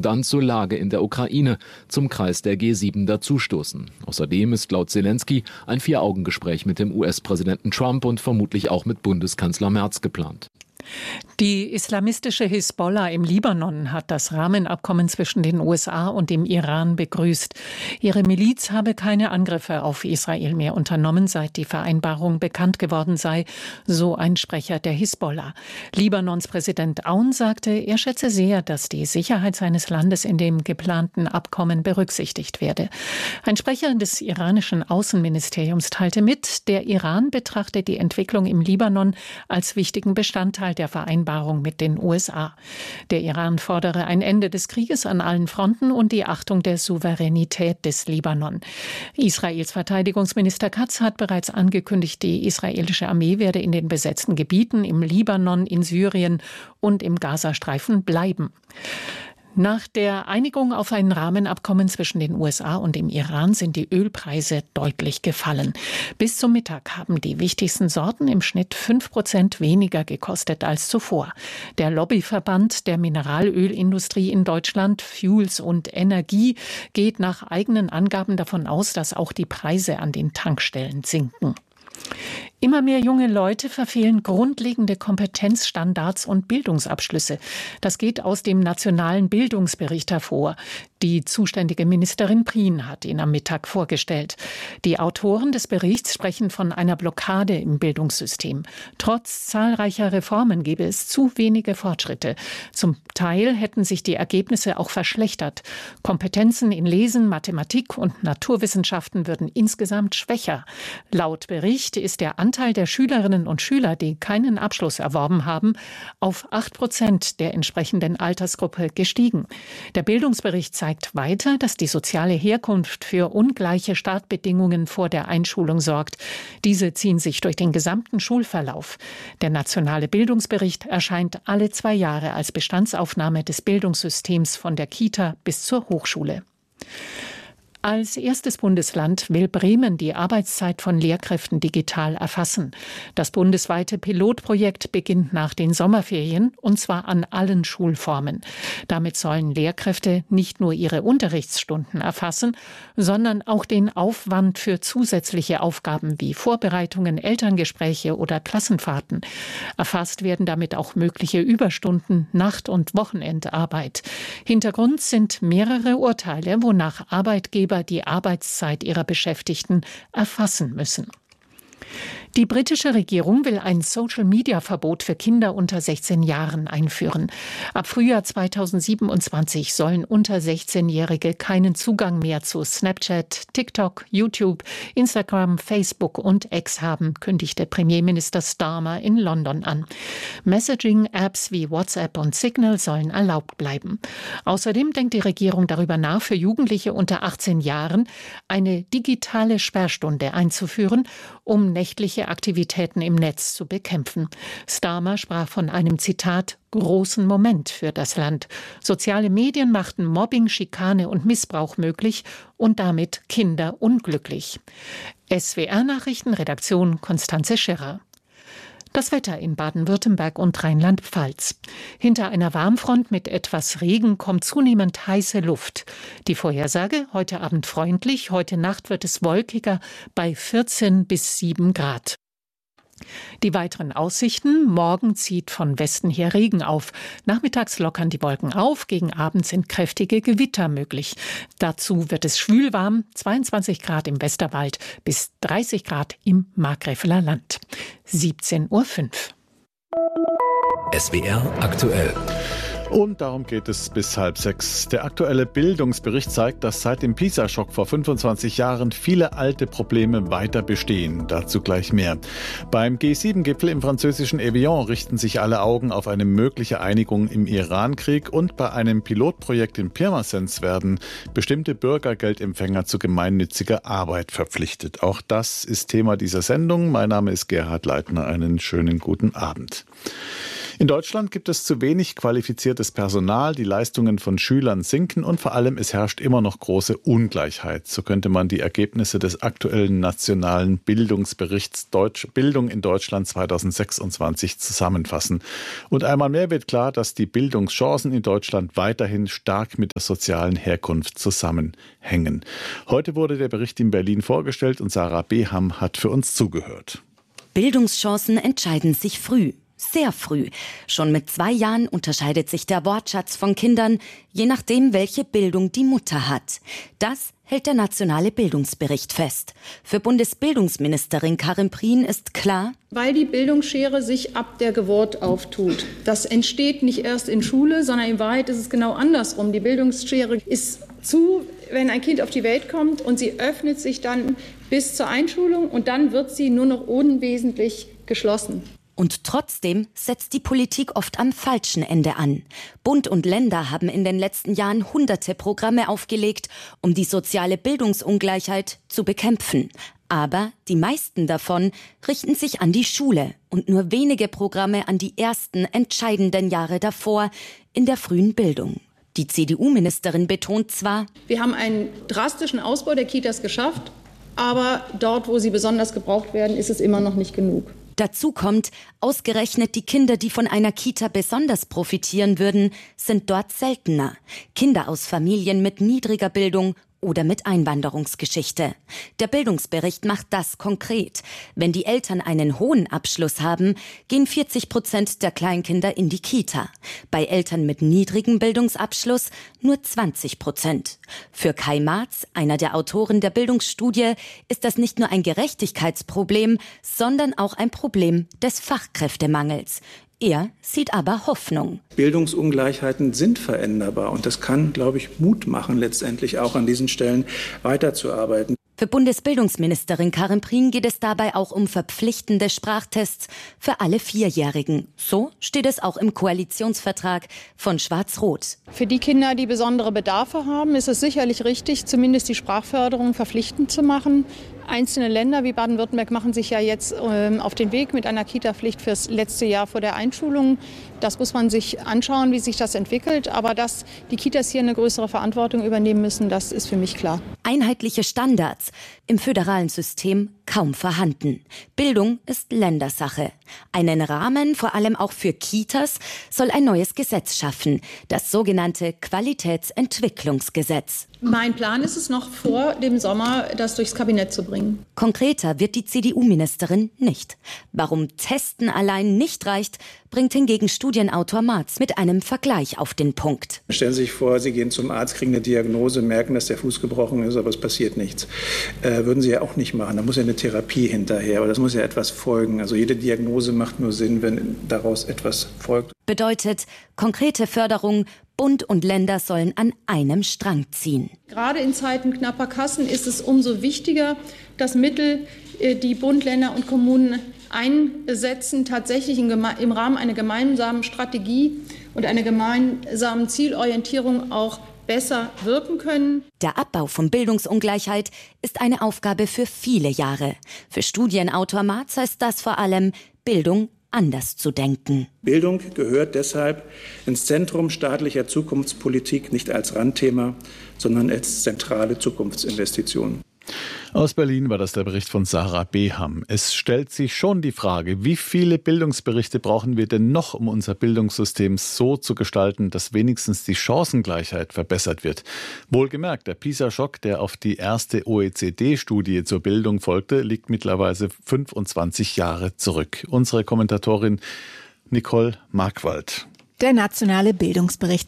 dann zur Lage in der Ukraine, zum Kreis der G7 dazustoßen. Außerdem ist laut Zelensky ein Vier-Augen-Gespräch mit dem US-Präsidenten Trump und vermutlich auch mit Bundeskanzler Merz geplant. Die islamistische Hisbollah im Libanon hat das Rahmenabkommen zwischen den USA und dem Iran begrüßt. Ihre Miliz habe keine Angriffe auf Israel mehr unternommen, seit die Vereinbarung bekannt geworden sei, so ein Sprecher der Hisbollah. Libanons Präsident Aoun sagte, er schätze sehr, dass die Sicherheit seines Landes in dem geplanten Abkommen berücksichtigt werde. Ein Sprecher des iranischen Außenministeriums teilte mit, der Iran betrachte die Entwicklung im Libanon als wichtigen Bestandteil der Vereinbarung mit den USA. Der Iran fordere ein Ende des Krieges an allen Fronten und die Achtung der Souveränität des Libanon. Israels Verteidigungsminister Katz hat bereits angekündigt, die israelische Armee werde in den besetzten Gebieten im Libanon, in Syrien und im Gazastreifen bleiben. Nach der Einigung auf ein Rahmenabkommen zwischen den USA und dem Iran sind die Ölpreise deutlich gefallen. Bis zum Mittag haben die wichtigsten Sorten im Schnitt 5% weniger gekostet als zuvor. Der Lobbyverband der Mineralölindustrie in Deutschland, Fuels und Energie, geht nach eigenen Angaben davon aus, dass auch die Preise an den Tankstellen sinken. Immer mehr junge Leute verfehlen grundlegende Kompetenzstandards und Bildungsabschlüsse. Das geht aus dem Nationalen Bildungsbericht hervor. Die zuständige Ministerin Prien hat ihn am Mittag vorgestellt. Die Autoren des Berichts sprechen von einer Blockade im Bildungssystem. Trotz zahlreicher Reformen gebe es zu wenige Fortschritte. Zum Teil hätten sich die Ergebnisse auch verschlechtert. Kompetenzen in Lesen, Mathematik und Naturwissenschaften würden insgesamt schwächer. Laut Bericht ist der Anteil der Schülerinnen und Schüler, die keinen Abschluss erworben haben, auf 8% der entsprechenden Altersgruppe gestiegen. Der Bildungsbericht zeigt weiter, dass die soziale Herkunft für ungleiche Startbedingungen vor der Einschulung sorgt. Diese ziehen sich durch den gesamten Schulverlauf. Der Nationale Bildungsbericht erscheint alle 2 Jahre als Bestandsaufnahme des Bildungssystems von der Kita bis zur Hochschule. Als erstes Bundesland will Bremen die Arbeitszeit von Lehrkräften digital erfassen. Das bundesweite Pilotprojekt beginnt nach den Sommerferien, und zwar an allen Schulformen. Damit sollen Lehrkräfte nicht nur ihre Unterrichtsstunden erfassen, sondern auch den Aufwand für zusätzliche Aufgaben wie Vorbereitungen, Elterngespräche oder Klassenfahrten. Erfasst werden damit auch mögliche Überstunden, Nacht- und Wochenendarbeit. Hintergrund sind mehrere Urteile, wonach Arbeitgeber die Arbeitszeit ihrer Beschäftigten erfassen müssen. Die britische Regierung will ein Social-Media-Verbot für Kinder unter 16 Jahren einführen. Ab Frühjahr 2027 sollen unter 16-Jährige keinen Zugang mehr zu Snapchat, TikTok, YouTube, Instagram, Facebook und X haben, kündigte Premierminister Starmer in London an. Messaging-Apps wie WhatsApp und Signal sollen erlaubt bleiben. Außerdem denkt die Regierung darüber nach, für Jugendliche unter 18 Jahren eine digitale Sperrstunde einzuführen, um nächtliche Aktivitäten im Netz zu bekämpfen. Starmer sprach von einem, Zitat, großen Moment für das Land. Soziale Medien machten Mobbing, Schikane und Missbrauch möglich und damit Kinder unglücklich. SWR-Nachrichten, Redaktion Konstanze Schirrer. Das Wetter in Baden-Württemberg und Rheinland-Pfalz. Hinter einer Warmfront mit etwas Regen kommt zunehmend heiße Luft. Die Vorhersage: heute Abend freundlich, heute Nacht wird es wolkiger bei 14 bis 7 Grad. Die weiteren Aussichten: morgen zieht von Westen her Regen auf. Nachmittags lockern die Wolken auf, gegen Abend sind kräftige Gewitter möglich. Dazu wird es schwülwarm, 22 Grad im Westerwald bis 30 Grad im Markgräfler Land. 17:05 Uhr. SWR aktuell. Und darum geht es bis 5:30. Der aktuelle Bildungsbericht zeigt, dass seit dem PISA-Schock vor 25 Jahren viele alte Probleme weiter bestehen. Dazu gleich mehr. Beim G7-Gipfel im französischen Evian richten sich alle Augen auf eine mögliche Einigung im Iran-Krieg, und bei einem Pilotprojekt in Pirmasens werden bestimmte Bürgergeldempfänger zu gemeinnütziger Arbeit verpflichtet. Auch das ist Thema dieser Sendung. Mein Name ist Gerhard Leitner. Einen schönen guten Abend. In Deutschland gibt es zu wenig qualifiziertes Personal, die Leistungen von Schülern sinken und vor allem es herrscht immer noch große Ungleichheit. So könnte man die Ergebnisse des aktuellen nationalen Bildungsberichts Bildung in Deutschland 2026 zusammenfassen. Und einmal mehr wird klar, dass die Bildungschancen in Deutschland weiterhin stark mit der sozialen Herkunft zusammenhängen. Heute wurde der Bericht in Berlin vorgestellt und Sarah Beham hat für uns zugehört. Bildungschancen entscheiden sich früh. Sehr früh. Schon mit 2 Jahren unterscheidet sich der Wortschatz von Kindern, je nachdem, welche Bildung die Mutter hat. Das hält der nationale Bildungsbericht fest. Für Bundesbildungsministerin Karin Prien ist klar, weil die Bildungsschere sich ab der Geburt auftut. Das entsteht nicht erst in Schule, sondern in Wahrheit ist es genau andersrum. Die Bildungsschere ist zu, wenn ein Kind auf die Welt kommt, und sie öffnet sich dann bis zur Einschulung und dann wird sie nur noch unwesentlich geschlossen. Und trotzdem setzt die Politik oft am falschen Ende an. Bund und Länder haben in den letzten Jahren hunderte Programme aufgelegt, um die soziale Bildungsungleichheit zu bekämpfen. Aber die meisten davon richten sich an die Schule und nur wenige Programme an die ersten entscheidenden Jahre davor in der frühen Bildung. Die CDU-Ministerin betont zwar, wir haben einen drastischen Ausbau der Kitas geschafft, aber dort, wo sie besonders gebraucht werden, ist es immer noch nicht genug. Dazu kommt, ausgerechnet die Kinder, die von einer Kita besonders profitieren würden, sind dort seltener. Kinder aus Familien mit niedriger Bildung oder mit Einwanderungsgeschichte. Der Bildungsbericht macht das konkret. Wenn die Eltern einen hohen Abschluss haben, gehen 40% der Kleinkinder in die Kita. Bei Eltern mit niedrigem Bildungsabschluss nur 20%. Für Kai Marz, einer der Autoren der Bildungsstudie, ist das nicht nur ein Gerechtigkeitsproblem, sondern auch ein Problem des Fachkräftemangels. Er sieht aber Hoffnung. Bildungsungleichheiten sind veränderbar und das kann, glaube ich, Mut machen, letztendlich auch an diesen Stellen weiterzuarbeiten. Für Bundesbildungsministerin Karin Prien geht es dabei auch um verpflichtende Sprachtests für alle 4-Jährigen. So steht es auch im Koalitionsvertrag von Schwarz-Rot. Für die Kinder, die besondere Bedarfe haben, ist es sicherlich richtig, zumindest die Sprachförderung verpflichtend zu machen. Einzelne Länder wie Baden-Württemberg machen sich ja jetzt auf den Weg mit einer Kita-Pflicht fürs letzte Jahr vor der Einschulung. Das muss man sich anschauen, wie sich das entwickelt. Aber dass die Kitas hier eine größere Verantwortung übernehmen müssen, das ist für mich klar. Einheitliche Standards im föderalen System kaum vorhanden. Bildung ist Ländersache. Einen Rahmen, vor allem auch für Kitas, soll ein neues Gesetz schaffen, das sogenannte Qualitätsentwicklungsgesetz. Mein Plan ist es noch vor dem Sommer, das durchs Kabinett zu bringen. Konkreter wird die CDU-Ministerin nicht. Warum Testen allein nicht reicht, bringt hingegen Studienautor Marz mit einem Vergleich auf den Punkt. Stellen Sie sich vor, Sie gehen zum Arzt, kriegen eine Diagnose, merken, dass der Fuß gebrochen ist, aber es passiert nichts. Würden Sie ja auch nicht machen. Da muss ja eine Therapie hinterher, aber das muss ja etwas folgen. Also jede Diagnose macht nur Sinn, wenn daraus etwas folgt. Bedeutet, konkrete Förderung, Bund und Länder sollen an einem Strang ziehen. Gerade in Zeiten knapper Kassen ist es umso wichtiger, dass Mittel, die Bund, Länder und Kommunen einsetzen, tatsächlich im Rahmen einer gemeinsamen Strategie und einer gemeinsamen Zielorientierung auch besser wirken können. Der Abbau von Bildungsungleichheit ist eine Aufgabe für viele Jahre. Für Studienautor Marz heißt das vor allem, Bildung anders zu denken. Bildung gehört deshalb ins Zentrum staatlicher Zukunftspolitik, nicht als Randthema, sondern als zentrale Zukunftsinvestition. Aus Berlin war das der Bericht von Sarah Beham. Es stellt sich schon die Frage, wie viele Bildungsberichte brauchen wir denn noch, um unser Bildungssystem so zu gestalten, dass wenigstens die Chancengleichheit verbessert wird. Wohlgemerkt, der PISA-Schock, der auf die erste OECD-Studie zur Bildung folgte, liegt mittlerweile 25 Jahre zurück. Unsere Kommentatorin Nicole Markwald. Der nationale Bildungsbericht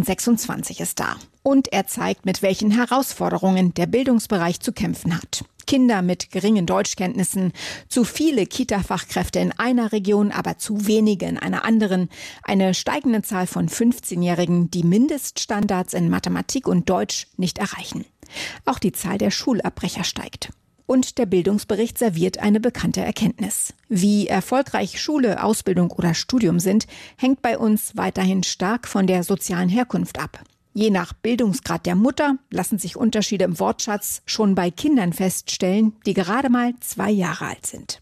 2026 ist da. Und er zeigt, mit welchen Herausforderungen der Bildungsbereich zu kämpfen hat. Kinder mit geringen Deutschkenntnissen, zu viele Kita-Fachkräfte in einer Region, aber zu wenige in einer anderen, eine steigende Zahl von 15-Jährigen, die Mindeststandards in Mathematik und Deutsch nicht erreichen. Auch die Zahl der Schulabbrecher steigt. Und der Bildungsbericht serviert eine bekannte Erkenntnis. Wie erfolgreich Schule, Ausbildung oder Studium sind, hängt bei uns weiterhin stark von der sozialen Herkunft ab. Je nach Bildungsgrad der Mutter lassen sich Unterschiede im Wortschatz schon bei Kindern feststellen, die gerade mal 2 Jahre alt sind.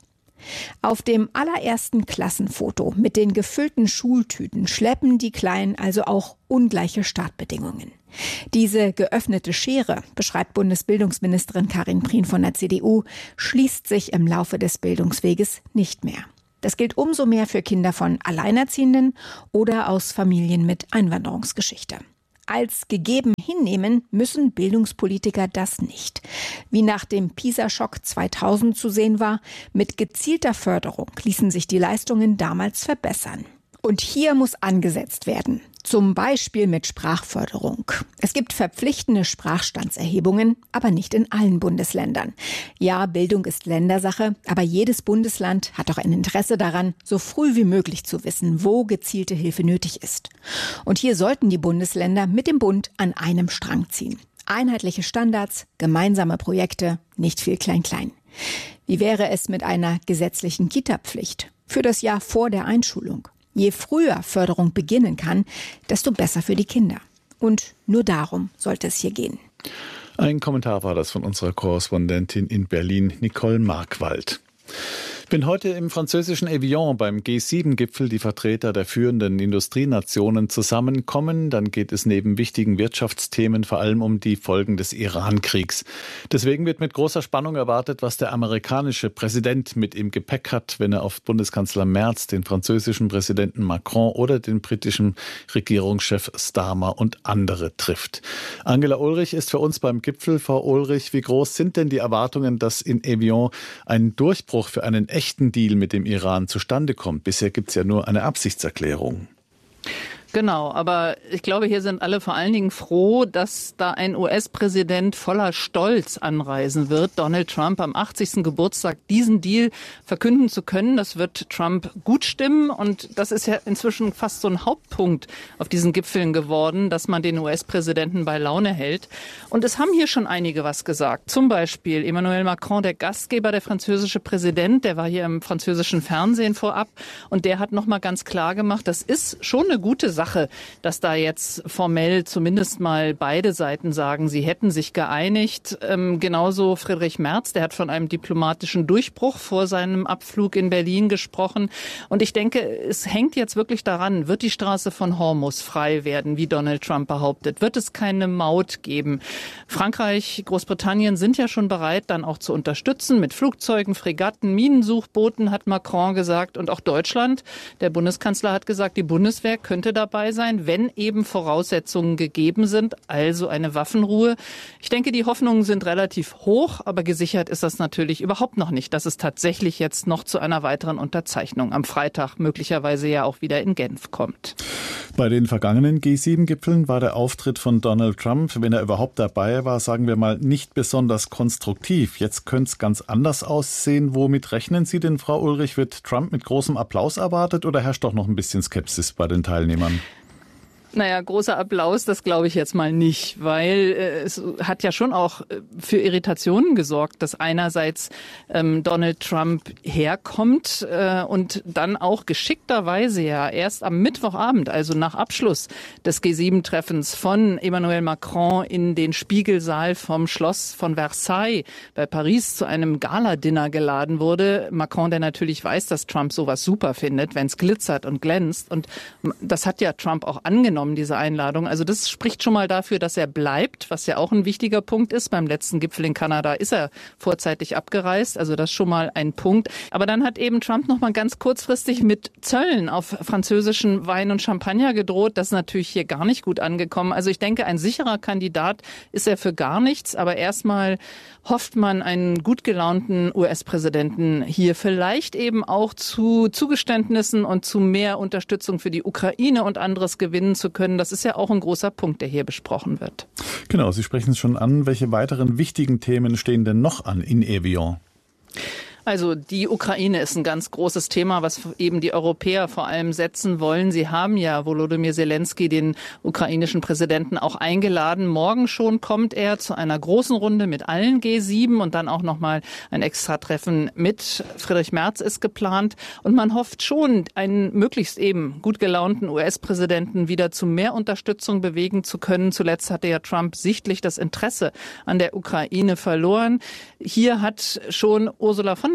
Auf dem allerersten Klassenfoto mit den gefüllten Schultüten schleppen die Kleinen also auch ungleiche Startbedingungen. Diese geöffnete Schere, beschreibt Bundesbildungsministerin Karin Prien von der CDU, schließt sich im Laufe des Bildungsweges nicht mehr. Das gilt umso mehr für Kinder von Alleinerziehenden oder aus Familien mit Einwanderungsgeschichte. Als gegeben hinnehmen müssen Bildungspolitiker das nicht. Wie nach dem PISA-Schock 2000 zu sehen war, mit gezielter Förderung ließen sich die Leistungen damals verbessern. Und hier muss angesetzt werden, zum Beispiel mit Sprachförderung. Es gibt verpflichtende Sprachstandserhebungen, aber nicht in allen Bundesländern. Ja, Bildung ist Ländersache, aber jedes Bundesland hat doch ein Interesse daran, so früh wie möglich zu wissen, wo gezielte Hilfe nötig ist. Und hier sollten die Bundesländer mit dem Bund an einem Strang ziehen. Einheitliche Standards, gemeinsame Projekte, nicht viel Klein-Klein. Wie wäre es mit einer gesetzlichen Kita-Pflicht für das Jahr vor der Einschulung? Je früher Förderung beginnen kann, desto besser für die Kinder. Und nur darum sollte es hier gehen. Ein Kommentar war das von unserer Korrespondentin in Berlin, Nicole Markwald. Wenn heute im französischen Evian beim G7-Gipfel die Vertreter der führenden Industrienationen zusammenkommen, dann geht es neben wichtigen Wirtschaftsthemen vor allem um die Folgen des Iran-Kriegs. Deswegen wird mit großer Spannung erwartet, was der amerikanische Präsident mit im Gepäck hat, wenn er auf Bundeskanzler Merz, den französischen Präsidenten Macron oder den britischen Regierungschef Starmer und andere trifft. Angela Ulrich ist für uns beim Gipfel. Frau Ulrich, wie groß sind denn die Erwartungen, dass in Evian ein Durchbruch für einen echten Deal mit dem Iran zustande kommt? Bisher gibt es ja nur eine Absichtserklärung. Genau, aber ich glaube, hier sind alle vor allen Dingen froh, dass da ein US-Präsident voller Stolz anreisen wird, Donald Trump am 80. Geburtstag diesen Deal verkünden zu können. Das wird Trump gut stimmen und das ist ja inzwischen fast so ein Hauptpunkt auf diesen Gipfeln geworden, dass man den US-Präsidenten bei Laune hält. Und es haben hier schon einige was gesagt. Zum Beispiel Emmanuel Macron, der Gastgeber, der französische Präsident, der war hier im französischen Fernsehen vorab und der hat nochmal ganz klar gemacht, das ist schon eine gute Sache, dass da jetzt formell zumindest mal beide Seiten sagen, sie hätten sich geeinigt. Genauso Friedrich Merz, der hat von einem diplomatischen Durchbruch vor seinem Abflug in Berlin gesprochen. Und ich denke, es hängt jetzt wirklich daran, wird die Straße von Hormuz frei werden, wie Donald Trump behauptet? Wird es keine Maut geben? Frankreich, Großbritannien sind ja schon bereit, dann auch zu unterstützen mit Flugzeugen, Fregatten, Minensuchbooten, hat Macron gesagt. Und auch Deutschland, der Bundeskanzler hat gesagt, die Bundeswehr könnte dabei sein, wenn eben Voraussetzungen gegeben sind, also eine Waffenruhe. Ich denke, die Hoffnungen sind relativ hoch, aber gesichert ist das natürlich überhaupt noch nicht, dass es tatsächlich jetzt noch zu einer weiteren Unterzeichnung am Freitag möglicherweise ja auch wieder in Genf kommt. Bei den vergangenen G7-Gipfeln war der Auftritt von Donald Trump, wenn er überhaupt dabei war, sagen wir mal, nicht besonders konstruktiv. Jetzt könnte es ganz anders aussehen. Womit rechnen Sie denn, Frau Ulrich? Wird Trump mit großem Applaus erwartet oder herrscht doch noch ein bisschen Skepsis bei den Teilnehmern? Naja, großer Applaus, das glaube ich jetzt mal nicht, weil es hat ja schon auch für Irritationen gesorgt, dass einerseits Donald Trump herkommt und dann auch geschickterweise ja erst am Mittwochabend, also nach Abschluss des G7-Treffens von Emmanuel Macron in den Spiegelsaal vom Schloss von Versailles bei Paris zu einem Gala-Dinner geladen wurde. Macron, der natürlich weiß, dass Trump sowas super findet, wenn es glitzert und glänzt, und das hat ja Trump auch angenommen, diese Einladung. Also das spricht schon mal dafür, dass er bleibt, was ja auch ein wichtiger Punkt ist. Beim letzten Gipfel in Kanada ist er vorzeitig abgereist, also das ist schon mal ein Punkt. Aber dann hat eben Trump noch mal ganz kurzfristig mit Zöllen auf französischen Wein und Champagner gedroht. Das ist natürlich hier gar nicht gut angekommen. Also ich denke, ein sicherer Kandidat ist er für gar nichts. Aber erstmal hofft man einen gut gelaunten US-Präsidenten hier vielleicht eben auch zu Zugeständnissen und zu mehr Unterstützung für die Ukraine und anderes gewinnen zu können. Das ist ja auch ein großer Punkt, der hier besprochen wird. Genau, Sie sprechen es schon an. Welche weiteren wichtigen Themen stehen denn noch an in Evian? Also die Ukraine ist ein ganz großes Thema, was eben die Europäer vor allem setzen wollen. Sie haben ja Volodymyr Zelensky, den ukrainischen Präsidenten, auch eingeladen. Morgen schon kommt er zu einer großen Runde mit allen G7 und dann auch nochmal ein Extra-Treffen mit Friedrich Merz ist geplant. Und man hofft schon, einen möglichst eben gut gelaunten US-Präsidenten wieder zu mehr Unterstützung bewegen zu können. Zuletzt hatte ja Trump sichtlich das Interesse an der Ukraine verloren. Hier hat schon Ursula von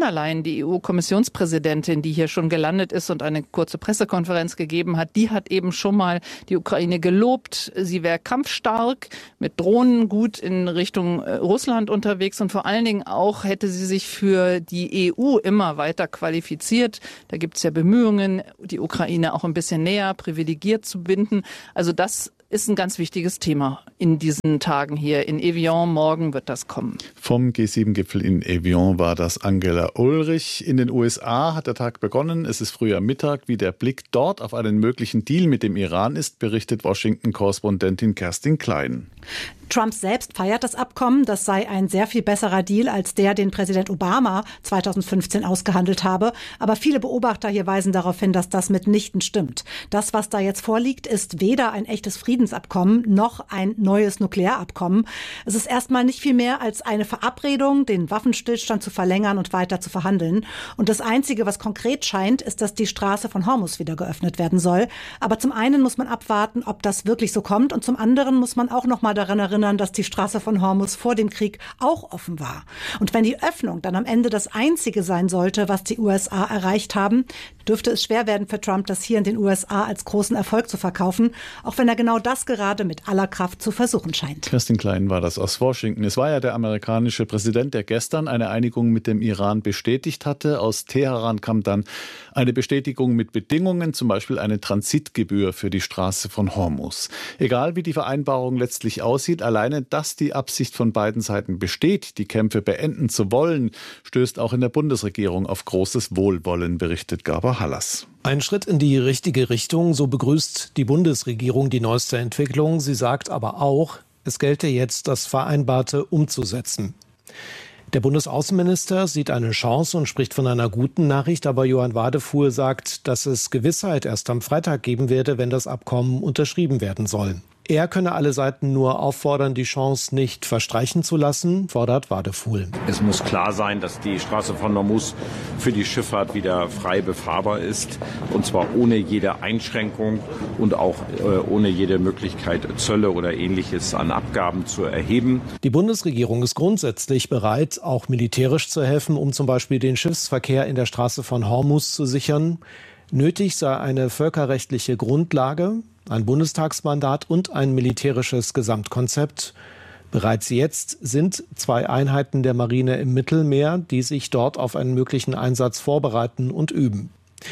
von der Leyen, die EU-Kommissionspräsidentin, die hier schon gelandet ist und eine kurze Pressekonferenz gegeben hat, die hat eben schon mal die Ukraine gelobt. Sie wäre kampfstark, mit Drohnen gut in Richtung Russland unterwegs und vor allen Dingen auch hätte sie sich für die EU immer weiter qualifiziert. Da gibt es ja Bemühungen, die Ukraine auch ein bisschen näher privilegiert zu binden. Also das ist ein ganz wichtiges Thema in diesen Tagen hier in Evian. Morgen wird das kommen. Vom G7-Gipfel in Evian war das Angela Ulrich. In den USA hat der Tag begonnen. Es ist früher Mittag. Wie der Blick dort auf einen möglichen Deal mit dem Iran ist, berichtet Washington-Korrespondentin Kerstin Klein. Trump selbst feiert das Abkommen. Das sei ein sehr viel besserer Deal als der, den Präsident Obama 2015 ausgehandelt habe. Aber viele Beobachter hier weisen darauf hin, dass das mitnichten stimmt. Das, was da jetzt vorliegt, ist weder ein echtes Friedensabkommen noch ein neues Nuklearabkommen. Es ist erstmal nicht viel mehr als eine Verabredung, den Waffenstillstand zu verlängern und weiter zu verhandeln. Und das Einzige, was konkret scheint, ist, dass die Straße von Hormuz wieder geöffnet werden soll. Aber zum einen muss man abwarten, ob das wirklich so kommt. Und zum anderen muss man auch noch mal daran erinnern, dass die Straße von Hormuz vor dem Krieg auch offen war. Und wenn die Öffnung dann am Ende das Einzige sein sollte, was die USA erreicht haben, dürfte es schwer werden für Trump, das hier in den USA als großen Erfolg zu verkaufen, auch wenn er genau das gerade mit aller Kraft zu versuchen scheint. Kerstin Klein war das aus Washington. Es war ja der amerikanische Präsident, der gestern eine Einigung mit dem Iran bestätigt hatte. Aus Teheran kam dann eine Bestätigung mit Bedingungen, zum Beispiel eine Transitgebühr für die Straße von Hormuz. Egal wie die Vereinbarung letztlich aussieht, alleine, dass die Absicht von beiden Seiten besteht, die Kämpfe beenden zu wollen, stößt auch in der Bundesregierung auf großes Wohlwollen, berichtet Gabor Hallas. Ein Schritt in die richtige Richtung, so begrüßt die Bundesregierung die neueste Entwicklung. Sie sagt aber auch, es gelte jetzt, das Vereinbarte umzusetzen. Der Bundesaußenminister sieht eine Chance und spricht von einer guten Nachricht, aber Johann Wadefuhl sagt, dass es Gewissheit erst am Freitag geben werde, wenn das Abkommen unterschrieben werden soll. Er könne alle Seiten nur auffordern, die Chance nicht verstreichen zu lassen, fordert Wadefuhl. Es muss klar sein, dass die Straße von Hormuz für die Schifffahrt wieder frei befahrbar ist, und zwar ohne jede Einschränkung und auch ohne jede Möglichkeit, Zölle oder Ähnliches an Abgaben zu erheben. Die Bundesregierung ist grundsätzlich bereit, auch militärisch zu helfen, um zum Beispiel den Schiffsverkehr in der Straße von Hormuz zu sichern. Nötig sei eine völkerrechtliche Grundlage, ein Bundestagsmandat und ein militärisches Gesamtkonzept. Bereits jetzt sind 2 Einheiten der Marine im Mittelmeer, die sich dort auf einen möglichen Einsatz vorbereiten und üben.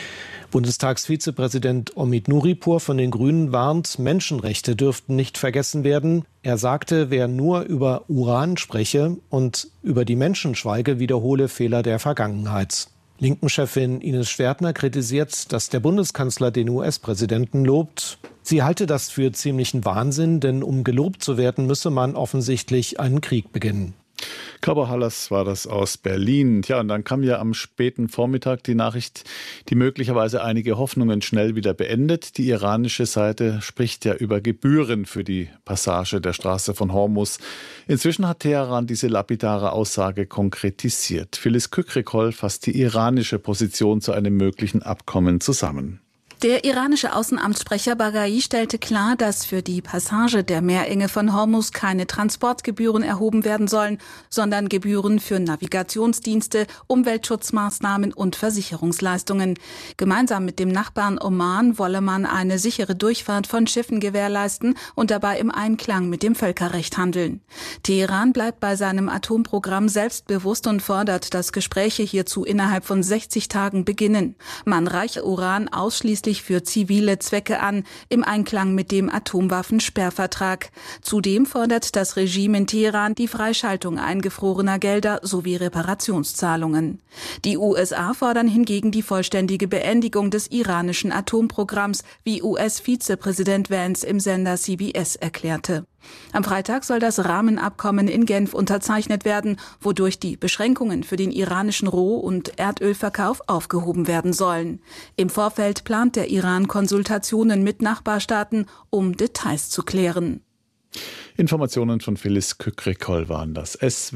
Bundestagsvizepräsident Omid Nuripur von den Grünen warnt, Menschenrechte dürften nicht vergessen werden. Er sagte, wer nur über Uran spreche und über die Menschen schweige, wiederhole Fehler der Vergangenheit. Linken-Chefin Ines Schwertner kritisiert, dass der Bundeskanzler den US-Präsidenten lobt. Sie halte das für ziemlichen Wahnsinn, denn um gelobt zu werden, müsse man offensichtlich einen Krieg beginnen. Gabor Hallas war das aus Berlin. Tja, und dann kam ja am späten Vormittag die Nachricht, die möglicherweise einige Hoffnungen schnell wieder beendet. Die iranische Seite spricht ja über Gebühren für die Passage der Straße von Hormuz. Inzwischen hat Teheran diese lapidare Aussage konkretisiert. Phyllis Kükrikol fasst die iranische Position zu einem möglichen Abkommen zusammen. Der iranische Außenamtssprecher Baghai stellte klar, dass für die Passage der Meerenge von Hormuz keine Transportgebühren erhoben werden sollen, sondern Gebühren für Navigationsdienste, Umweltschutzmaßnahmen und Versicherungsleistungen. Gemeinsam mit dem Nachbarn Oman wolle man eine sichere Durchfahrt von Schiffen gewährleisten und dabei im Einklang mit dem Völkerrecht handeln. Teheran bleibt bei seinem Atomprogramm selbstbewusst und fordert, dass Gespräche hierzu innerhalb von 60 Tagen beginnen. Man reiche Uran ausschließlich für zivile Zwecke an, im Einklang mit dem Atomwaffensperrvertrag. Zudem fordert das Regime in Teheran die Freischaltung eingefrorener Gelder sowie Reparationszahlungen. Die USA fordern hingegen die vollständige Beendigung des iranischen Atomprogramms, wie US-Vizepräsident Vance im Sender CBS erklärte. Am Freitag soll das Rahmenabkommen in Genf unterzeichnet werden, wodurch die Beschränkungen für den iranischen Roh- und Erdölverkauf aufgehoben werden sollen. Im Vorfeld plant der Iran Konsultationen mit Nachbarstaaten, um Details zu klären. Informationen von Phyllis Kükrikol waren das.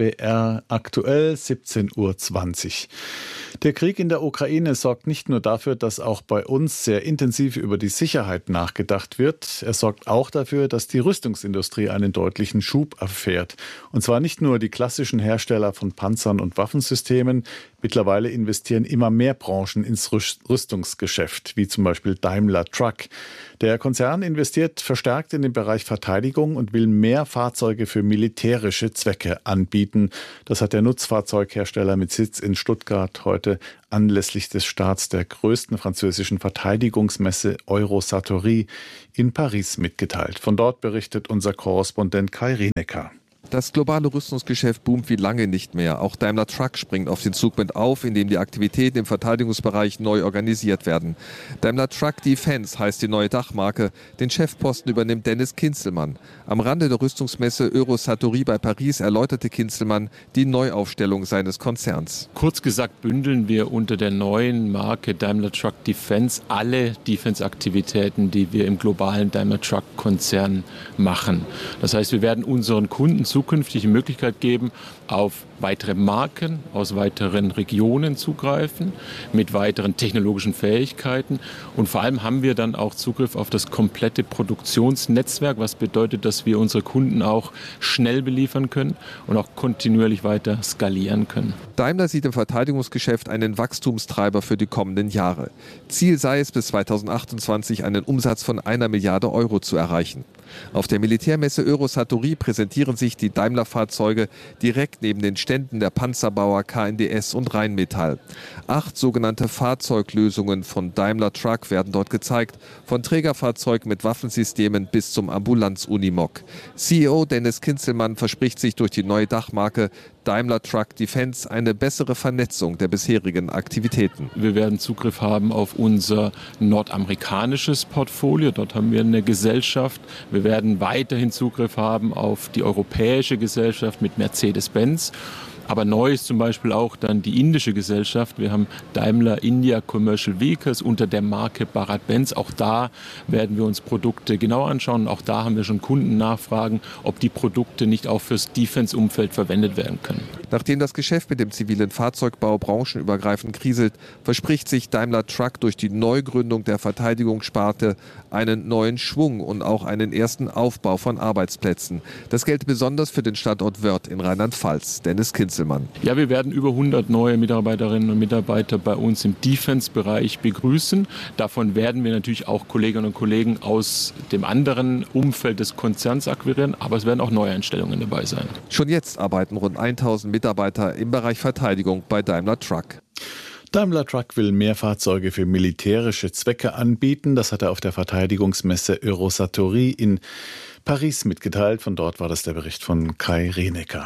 SWR aktuell 17:20 Uhr. Der Krieg in der Ukraine sorgt nicht nur dafür, dass auch bei uns sehr intensiv über die Sicherheit nachgedacht wird. Er sorgt auch dafür, dass die Rüstungsindustrie einen deutlichen Schub erfährt. Und zwar nicht nur die klassischen Hersteller von Panzern und Waffensystemen. Mittlerweile investieren immer mehr Branchen ins Rüstungsgeschäft, wie zum Beispiel Daimler Truck. Der Konzern investiert verstärkt in den Bereich Verteidigung und will mehr Fahrzeuge für militärische Zwecke anbieten. Das hat der Nutzfahrzeughersteller mit Sitz in Stuttgart heute anlässlich des Starts der größten französischen Verteidigungsmesse Eurosatory in Paris mitgeteilt. Von dort berichtet unser Korrespondent Kai Rinecker. Das globale Rüstungsgeschäft boomt wie lange nicht mehr. Auch Daimler Truck springt auf den Zug mit auf, indem die Aktivitäten im Verteidigungsbereich neu organisiert werden. Daimler Truck Defense heißt die neue Dachmarke. Den Chefposten übernimmt Dennis Kinzelmann. Am Rande der Rüstungsmesse Eurosatory bei Paris erläuterte Kinzelmann die Neuaufstellung seines Konzerns. Kurz gesagt bündeln wir unter der neuen Marke Daimler Truck Defense alle Defense-Aktivitäten, die wir im globalen Daimler Truck-Konzern machen. Das heißt, wir werden unseren Kunden zukünftig die Möglichkeit geben, auf weitere Marken aus weiteren Regionen zugreifen, mit weiteren technologischen Fähigkeiten. Und vor allem haben wir dann auch Zugriff auf das komplette Produktionsnetzwerk, was bedeutet, dass wir unsere Kunden auch schnell beliefern können und auch kontinuierlich weiter skalieren können. Daimler sieht im Verteidigungsgeschäft einen Wachstumstreiber für die kommenden Jahre. Ziel sei es, bis 2028 einen Umsatz von 1 Milliarde Euro zu erreichen. Auf der Militärmesse Eurosatory präsentieren sich die Daimler-Fahrzeuge direkt neben den Ständen der Panzerbauer KNDS und Rheinmetall. 8 sogenannte Fahrzeuglösungen von Daimler Truck werden dort gezeigt, von Trägerfahrzeugen mit Waffensystemen bis zum Ambulanz-Unimog. CEO Dennis Kinzelmann verspricht sich durch die neue Dachmarke Daimler Truck Defense eine bessere Vernetzung der bisherigen Aktivitäten. Wir werden Zugriff haben auf unser nordamerikanisches Portfolio. Dort haben wir eine Gesellschaft. Wir werden weiterhin Zugriff haben auf die europäische Gesellschaft mit Mercedes-Benz. Aber neu ist zum Beispiel auch dann die indische Gesellschaft. Wir haben Daimler India Commercial Vehicles unter der Marke Bharat-Benz. Auch da werden wir uns Produkte genau anschauen. Auch da haben wir schon Kundennachfragen, ob die Produkte nicht auch fürs Defense-Umfeld verwendet werden können. Nachdem das Geschäft mit dem zivilen Fahrzeugbau branchenübergreifend kriselt, verspricht sich Daimler Truck durch die Neugründung der Verteidigungssparte einen neuen Schwung und auch einen ersten Aufbau von Arbeitsplätzen. Das gilt besonders für den Standort Wörth in Rheinland-Pfalz. Dennis Kinzelmann. Ja, wir werden über 100 neue Mitarbeiterinnen und Mitarbeiter bei uns im Defense-Bereich begrüßen. Davon werden wir natürlich auch Kolleginnen und Kollegen aus dem anderen Umfeld des Konzerns akquirieren, aber es werden auch Neueinstellungen dabei sein. Schon jetzt arbeiten rund 1000 Mitarbeiter im Bereich Verteidigung bei Daimler Truck. Daimler Truck will mehr Fahrzeuge für militärische Zwecke anbieten. Das hat er auf der Verteidigungsmesse Eurosatory in Paris mitgeteilt. Von dort war das der Bericht von Kai Rinecker.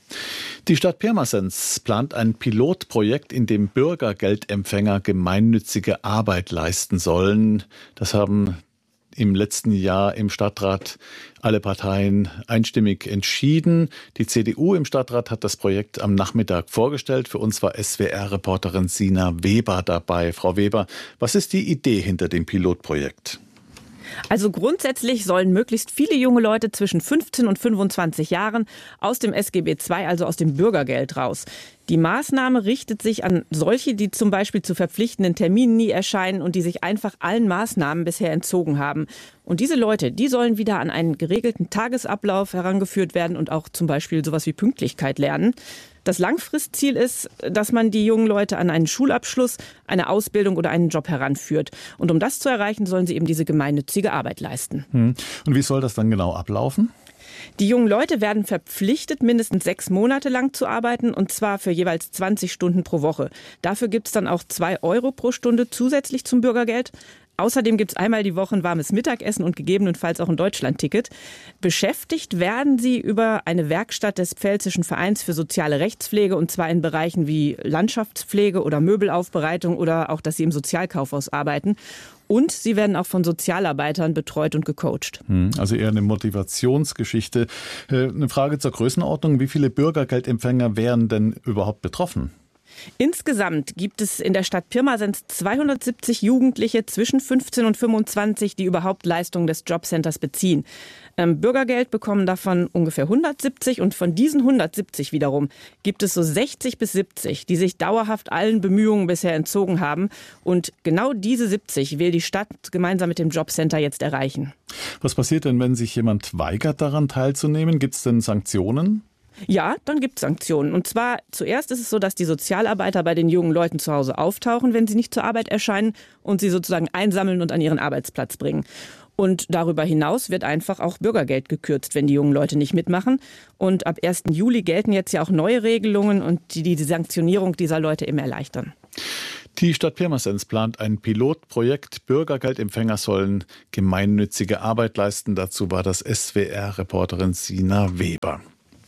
Die Stadt Pirmasens plant ein Pilotprojekt, in dem Bürgergeldempfänger gemeinnützige Arbeit leisten sollen. Das haben im letzten Jahr im Stadtrat alle Parteien einstimmig entschieden. Die CDU im Stadtrat hat das Projekt am Nachmittag vorgestellt. Für uns war SWR-Reporterin Sina Weber dabei. Frau Weber, was ist die Idee hinter dem Pilotprojekt? Also grundsätzlich sollen möglichst viele junge Leute zwischen 15 und 25 Jahren aus dem SGB II, also aus dem Bürgergeld, raus. Die Maßnahme richtet sich an solche, die zum Beispiel zu verpflichtenden Terminen nie erscheinen und die sich einfach allen Maßnahmen bisher entzogen haben. Und diese Leute, die sollen wieder an einen geregelten Tagesablauf herangeführt werden und auch zum Beispiel sowas wie Pünktlichkeit lernen. Das Langfristziel ist, dass man die jungen Leute an einen Schulabschluss, eine Ausbildung oder einen Job heranführt. Und um das zu erreichen, sollen sie eben diese gemeinnützige Arbeit leisten. Und wie soll das dann genau ablaufen? Die jungen Leute werden verpflichtet, mindestens 6 Monate lang zu arbeiten, und zwar für jeweils 20 Stunden pro Woche. Dafür gibt es dann auch 2 Euro pro Stunde zusätzlich zum Bürgergeld. Außerdem gibt es einmal die Woche ein warmes Mittagessen und gegebenenfalls auch ein Deutschlandticket. Beschäftigt werden sie über eine Werkstatt des Pfälzischen Vereins für soziale Rechtspflege, und zwar in Bereichen wie Landschaftspflege oder Möbelaufbereitung oder auch, dass sie im Sozialkaufhaus arbeiten. Und sie werden auch von Sozialarbeitern betreut und gecoacht. Also eher eine Motivationsgeschichte. Eine Frage zur Größenordnung. Wie viele Bürgergeldempfänger wären denn überhaupt betroffen? Insgesamt gibt es in der Stadt Pirmasens 270 Jugendliche zwischen 15 und 25, die überhaupt Leistungen des Jobcenters beziehen. Bürgergeld bekommen davon ungefähr 170 und von diesen 170 wiederum gibt es so 60 bis 70, die sich dauerhaft allen Bemühungen bisher entzogen haben. Und genau diese 70 will die Stadt gemeinsam mit dem Jobcenter jetzt erreichen. Was passiert denn, wenn sich jemand weigert, daran teilzunehmen? Gibt es denn Sanktionen? Ja, dann gibt es Sanktionen. Und zwar zuerst ist es so, dass die Sozialarbeiter bei den jungen Leuten zu Hause auftauchen, wenn sie nicht zur Arbeit erscheinen und sie sozusagen einsammeln und an ihren Arbeitsplatz bringen. Und darüber hinaus wird einfach auch Bürgergeld gekürzt, wenn die jungen Leute nicht mitmachen. Und ab 1. Juli gelten jetzt ja auch neue Regelungen und die Sanktionierung dieser Leute eben erleichtern. Die Stadt Pirmasens plant ein Pilotprojekt. Bürgergeldempfänger sollen gemeinnützige Arbeit leisten. Dazu war das SWR-Reporterin Sina Weber.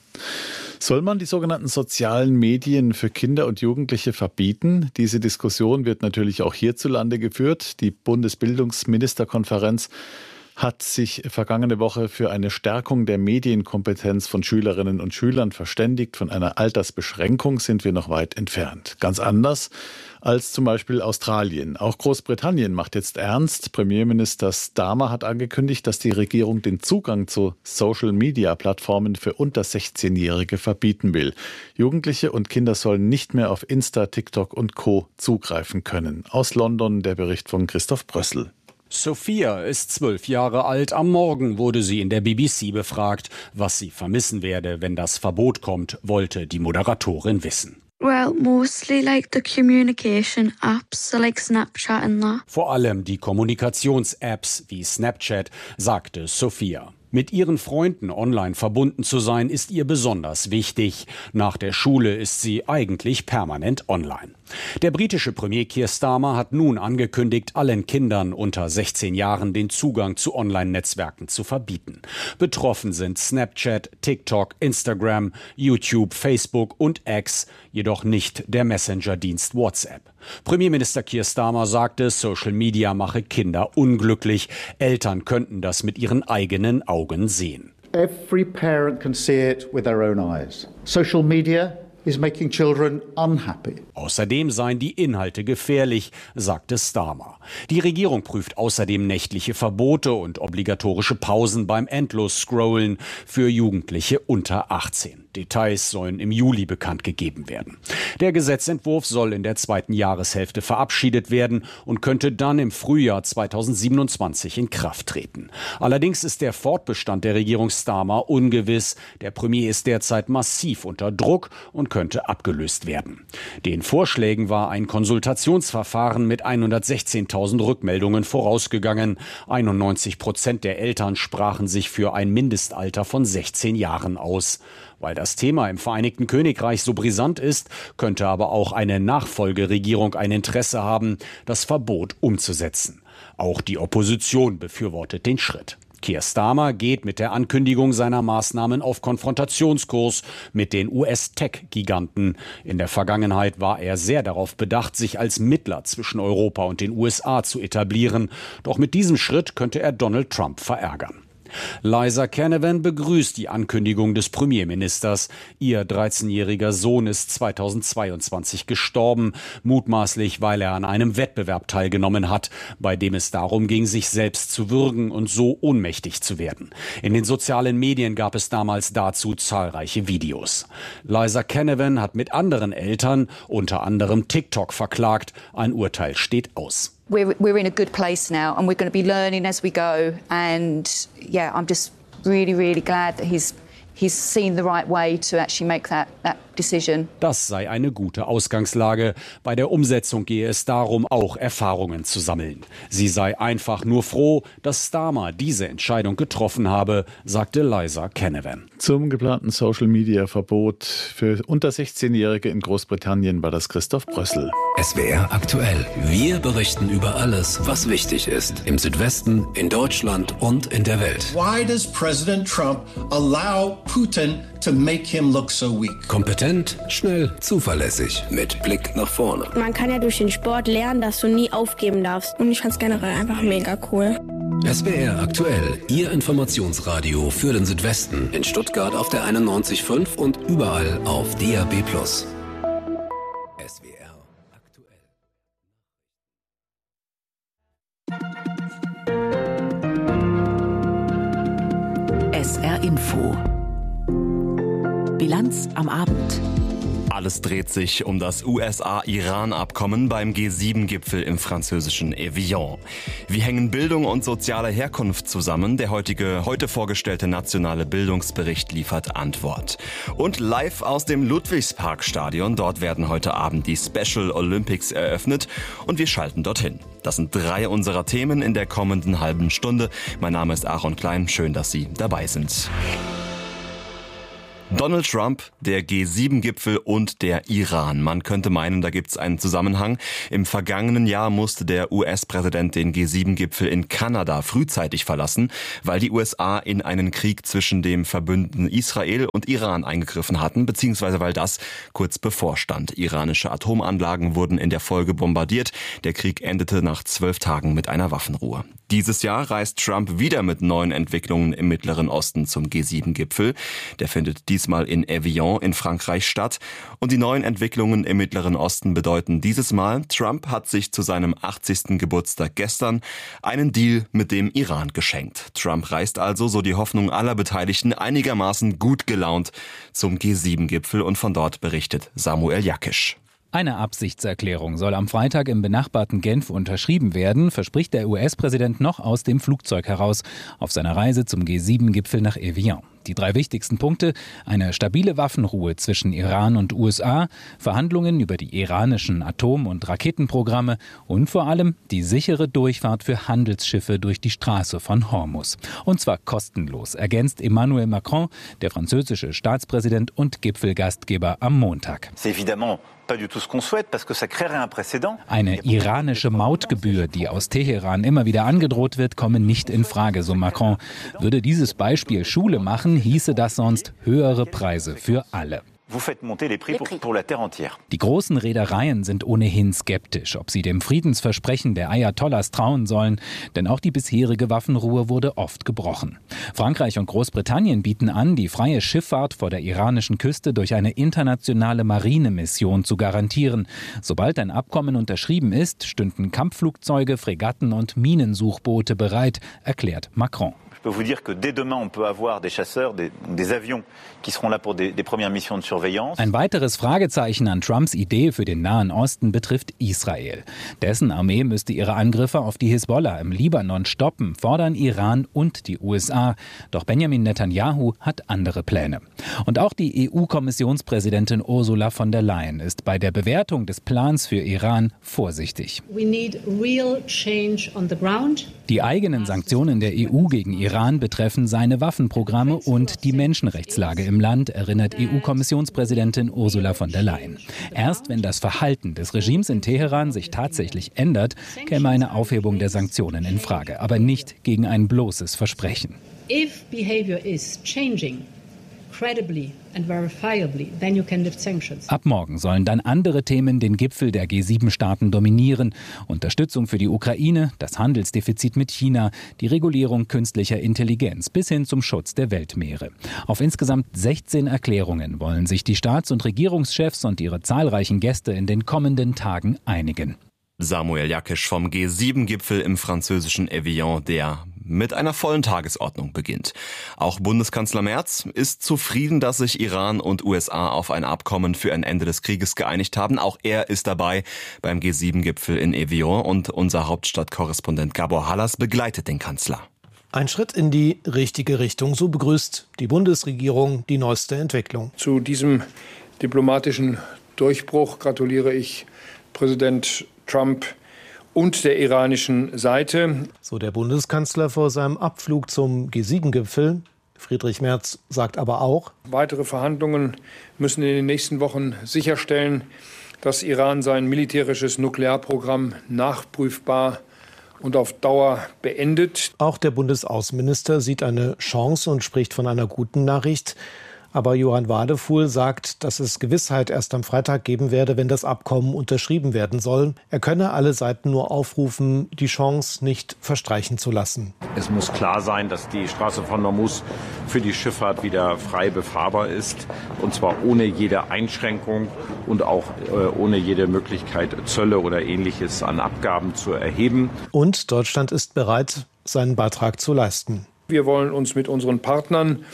Soll man die sogenannten sozialen Medien für Kinder und Jugendliche verbieten? Diese Diskussion wird natürlich auch hierzulande geführt. Die Bundesbildungsministerkonferenz hat sich vergangene Woche für eine Stärkung der Medienkompetenz von Schülerinnen und Schülern verständigt. Von einer Altersbeschränkung sind wir noch weit entfernt. Ganz anders als zum Beispiel Australien. Auch Großbritannien macht jetzt ernst. Premierminister Starmer hat angekündigt, dass die Regierung den Zugang zu Social-Media-Plattformen für unter 16-Jährige verbieten will. Jugendliche und Kinder sollen nicht mehr auf Insta, TikTok und Co. zugreifen können. Aus London der Bericht von Christoph Brössel. Sophia ist 12 Jahre alt. Am Morgen wurde sie in der BBC befragt. Was sie vermissen werde, wenn das Verbot kommt, wollte die Moderatorin wissen. Well, mostly like the communication apps, so like Snapchat and that. Vor allem die Kommunikations-Apps wie Snapchat, sagte Sophia. Mit ihren Freunden online verbunden zu sein, ist ihr besonders wichtig. Nach der Schule ist sie eigentlich permanent online. Der britische Premier Keir Starmer hat nun angekündigt, allen Kindern unter 16 Jahren den Zugang zu Online-Netzwerken zu verbieten. Betroffen sind Snapchat, TikTok, Instagram, YouTube, Facebook und X, jedoch nicht der Messenger-Dienst WhatsApp. Premierminister Keir Starmer sagte, Social Media mache Kinder unglücklich. Eltern könnten das mit ihren eigenen Augen sehen. Every parent can see it with their own eyes. Social media is making children unhappy. Außerdem seien die Inhalte gefährlich, sagte Starmer. Die Regierung prüft außerdem nächtliche Verbote und obligatorische Pausen beim Endlos-Scrollen für Jugendliche unter 18. Details sollen im Juli bekannt gegeben werden. Der Gesetzentwurf soll in der zweiten Jahreshälfte verabschiedet werden und könnte dann im Frühjahr 2027 in Kraft treten. Allerdings ist der Fortbestand der Regierung Starmer ungewiss. Der Premier ist derzeit massiv unter Druck und könnte abgelöst werden. Den Vorschlägen war ein Konsultationsverfahren mit 116.000 Rückmeldungen vorausgegangen. 91% der Eltern sprachen sich für ein Mindestalter von 16 Jahren aus. Weil das Thema im Vereinigten Königreich so brisant ist, könnte aber auch eine Nachfolgeregierung ein Interesse haben, das Verbot umzusetzen. Auch die Opposition befürwortet den Schritt. Keir Starmer geht mit der Ankündigung seiner Maßnahmen auf Konfrontationskurs mit den US-Tech-Giganten. In der Vergangenheit war er sehr darauf bedacht, sich als Mittler zwischen Europa und den USA zu etablieren. Doch mit diesem Schritt könnte er Donald Trump verärgern. Liza Canavan begrüßt die Ankündigung des Premierministers. Ihr 13-jähriger Sohn ist 2022 gestorben, mutmaßlich, weil er an einem Wettbewerb teilgenommen hat, bei dem es darum ging, sich selbst zu würgen und so ohnmächtig zu werden. In den sozialen Medien gab es damals dazu zahlreiche Videos. Liza Canavan hat mit anderen Eltern, unter anderem TikTok, verklagt. Ein Urteil steht aus. We're in a good place now and we're going to be learning as we go, and yeah, I'm just really glad that he's seen the right way to actually make that decision. Das sei eine gute Ausgangslage. Bei der Umsetzung gehe es darum, auch Erfahrungen zu sammeln. Sie sei einfach nur froh, dass Starmer diese Entscheidung getroffen habe, sagte Liza Canavan. Zum geplanten Social-Media-Verbot für unter 16-Jährige in Großbritannien war das Christoph Brössel. SWR aktuell. Wir berichten über alles, was wichtig ist. Im Südwesten, in Deutschland und in der Welt. Why does President Trump allow Putin to make him look so weak? Kompetent, schnell, zuverlässig, mit Blick nach vorne. Man kann ja durch den Sport lernen, dass du nie aufgeben darfst. Und ich fand es generell einfach mega cool. SWR aktuell, Ihr Informationsradio für den Südwesten. In Stuttgart auf der 91.5 und überall auf DAB+. SWR Bilanz am Abend. Alles dreht sich um das USA-Iran-Abkommen beim G7-Gipfel im französischen Evian. Wie hängen Bildung und soziale Herkunft zusammen? Der heute vorgestellte nationale Bildungsbericht liefert Antwort. Und live aus dem Ludwigsparkstadion, dort werden heute Abend die Special Olympics eröffnet und wir schalten dorthin. Das sind 3 unserer Themen in der kommenden halben Stunde. Mein Name ist Aaron Klein, schön, dass Sie dabei sind. Donald Trump, der G7-Gipfel und der Iran. Man könnte meinen, da gibt's einen Zusammenhang. Im vergangenen Jahr musste der US-Präsident den G7-Gipfel in Kanada frühzeitig verlassen, weil die USA in einen Krieg zwischen dem Verbündeten Israel und Iran eingegriffen hatten, beziehungsweise weil das kurz bevorstand. Iranische Atomanlagen wurden in der Folge bombardiert. Der Krieg endete nach 12 Tagen mit einer Waffenruhe. Dieses Jahr reist Trump wieder mit neuen Entwicklungen im Mittleren Osten zum G7-Gipfel. Der findet diesmal in Evian in Frankreich statt. Und die neuen Entwicklungen im Mittleren Osten bedeuten dieses Mal, Trump hat sich zu seinem 80. Geburtstag gestern einen Deal mit dem Iran geschenkt. Trump reist also, so die Hoffnung aller Beteiligten, einigermaßen gut gelaunt zum G7-Gipfel und von dort berichtet Samuel Jakisch. Eine Absichtserklärung soll am Freitag im benachbarten Genf unterschrieben werden, verspricht der US-Präsident noch aus dem Flugzeug heraus auf seiner Reise zum G7-Gipfel nach Evian. Die 3 wichtigsten Punkte: eine stabile Waffenruhe zwischen Iran und USA, Verhandlungen über die iranischen Atom- und Raketenprogramme und vor allem die sichere Durchfahrt für Handelsschiffe durch die Straße von Hormuz. Und zwar kostenlos, ergänzt Emmanuel Macron, der französische Staatspräsident und Gipfelgastgeber, am Montag. Eine iranische Mautgebühr, die aus Teheran immer wieder angedroht wird, komme nicht in Frage, so Macron. Würde dieses Beispiel Schule machen, hieße das sonst höhere Preise für alle. Die großen Reedereien sind ohnehin skeptisch, ob sie dem Friedensversprechen der Ayatollahs trauen sollen, denn auch die bisherige Waffenruhe wurde oft gebrochen. Frankreich und Großbritannien bieten an, die freie Schifffahrt vor der iranischen Küste durch eine internationale Marinemission zu garantieren. Sobald ein Abkommen unterschrieben ist, stünden Kampfflugzeuge, Fregatten und Minensuchboote bereit, erklärt Macron. Je peux vous dire que dès demain, on peut avoir des chasseurs, des avions qui seront là pour des premières missions de surveillance. Ein weiteres Fragezeichen an Trumps Idee für den Nahen Osten betrifft Israel. Dessen Armee müsste ihre Angriffe auf die Hisbollah im Libanon stoppen, fordern Iran und die USA. Doch Benjamin Netanyahu hat andere Pläne. Und auch die EU-Kommissionspräsidentin Ursula von der Leyen ist bei der Bewertung des Plans für Iran vorsichtig. We need real change on the ground. Die eigenen Sanktionen der EU gegen Iran betreffen seine Waffenprogramme und die Menschenrechtslage im Land, erinnert EU-Kommissionspräsidentin Ursula von der Leyen. Erst wenn das Verhalten des Regimes in Teheran sich tatsächlich ändert, käme eine Aufhebung der Sanktionen in Frage, aber nicht gegen ein bloßes Versprechen. If behavior is changing credibly and verifiably, then you can lift sanctions. Ab morgen sollen dann andere Themen den Gipfel der G7-Staaten dominieren. Unterstützung für die Ukraine, das Handelsdefizit mit China, die Regulierung künstlicher Intelligenz bis hin zum Schutz der Weltmeere. Auf insgesamt 16 Erklärungen wollen sich die Staats- und Regierungschefs und ihre zahlreichen Gäste in den kommenden Tagen einigen. Samuel Jakisch vom G7-Gipfel im französischen Evian, der mit einer vollen Tagesordnung beginnt. Auch Bundeskanzler Merz ist zufrieden, dass sich Iran und USA auf ein Abkommen für ein Ende des Krieges geeinigt haben. Auch er ist dabei beim G7-Gipfel in Evian und unser Hauptstadtkorrespondent Gabor Hallas begleitet den Kanzler. Ein Schritt in die richtige Richtung, so begrüßt die Bundesregierung die neueste Entwicklung. Zu diesem diplomatischen Durchbruch gratuliere ich Präsident Trump und der iranischen Seite. So der Bundeskanzler vor seinem Abflug zum G7-Gipfel. Friedrich Merz sagt aber auch: Weitere Verhandlungen müssen in den nächsten Wochen sicherstellen, dass Iran sein militärisches Nuklearprogramm nachprüfbar und auf Dauer beendet. Auch der Bundesaußenminister sieht eine Chance und spricht von einer guten Nachricht. Aber Johann Wadefuhl sagt, dass es Gewissheit erst am Freitag geben werde, wenn das Abkommen unterschrieben werden soll. Er könne alle Seiten nur aufrufen, die Chance nicht verstreichen zu lassen. Es muss klar sein, dass die Straße von Hormuz für die Schifffahrt wieder frei befahrbar ist. Und zwar ohne jede Einschränkung und auch ohne jede Möglichkeit, Zölle oder Ähnliches an Abgaben zu erheben. Und Deutschland ist bereit, seinen Beitrag zu leisten. Wir wollen uns mit unseren Partnern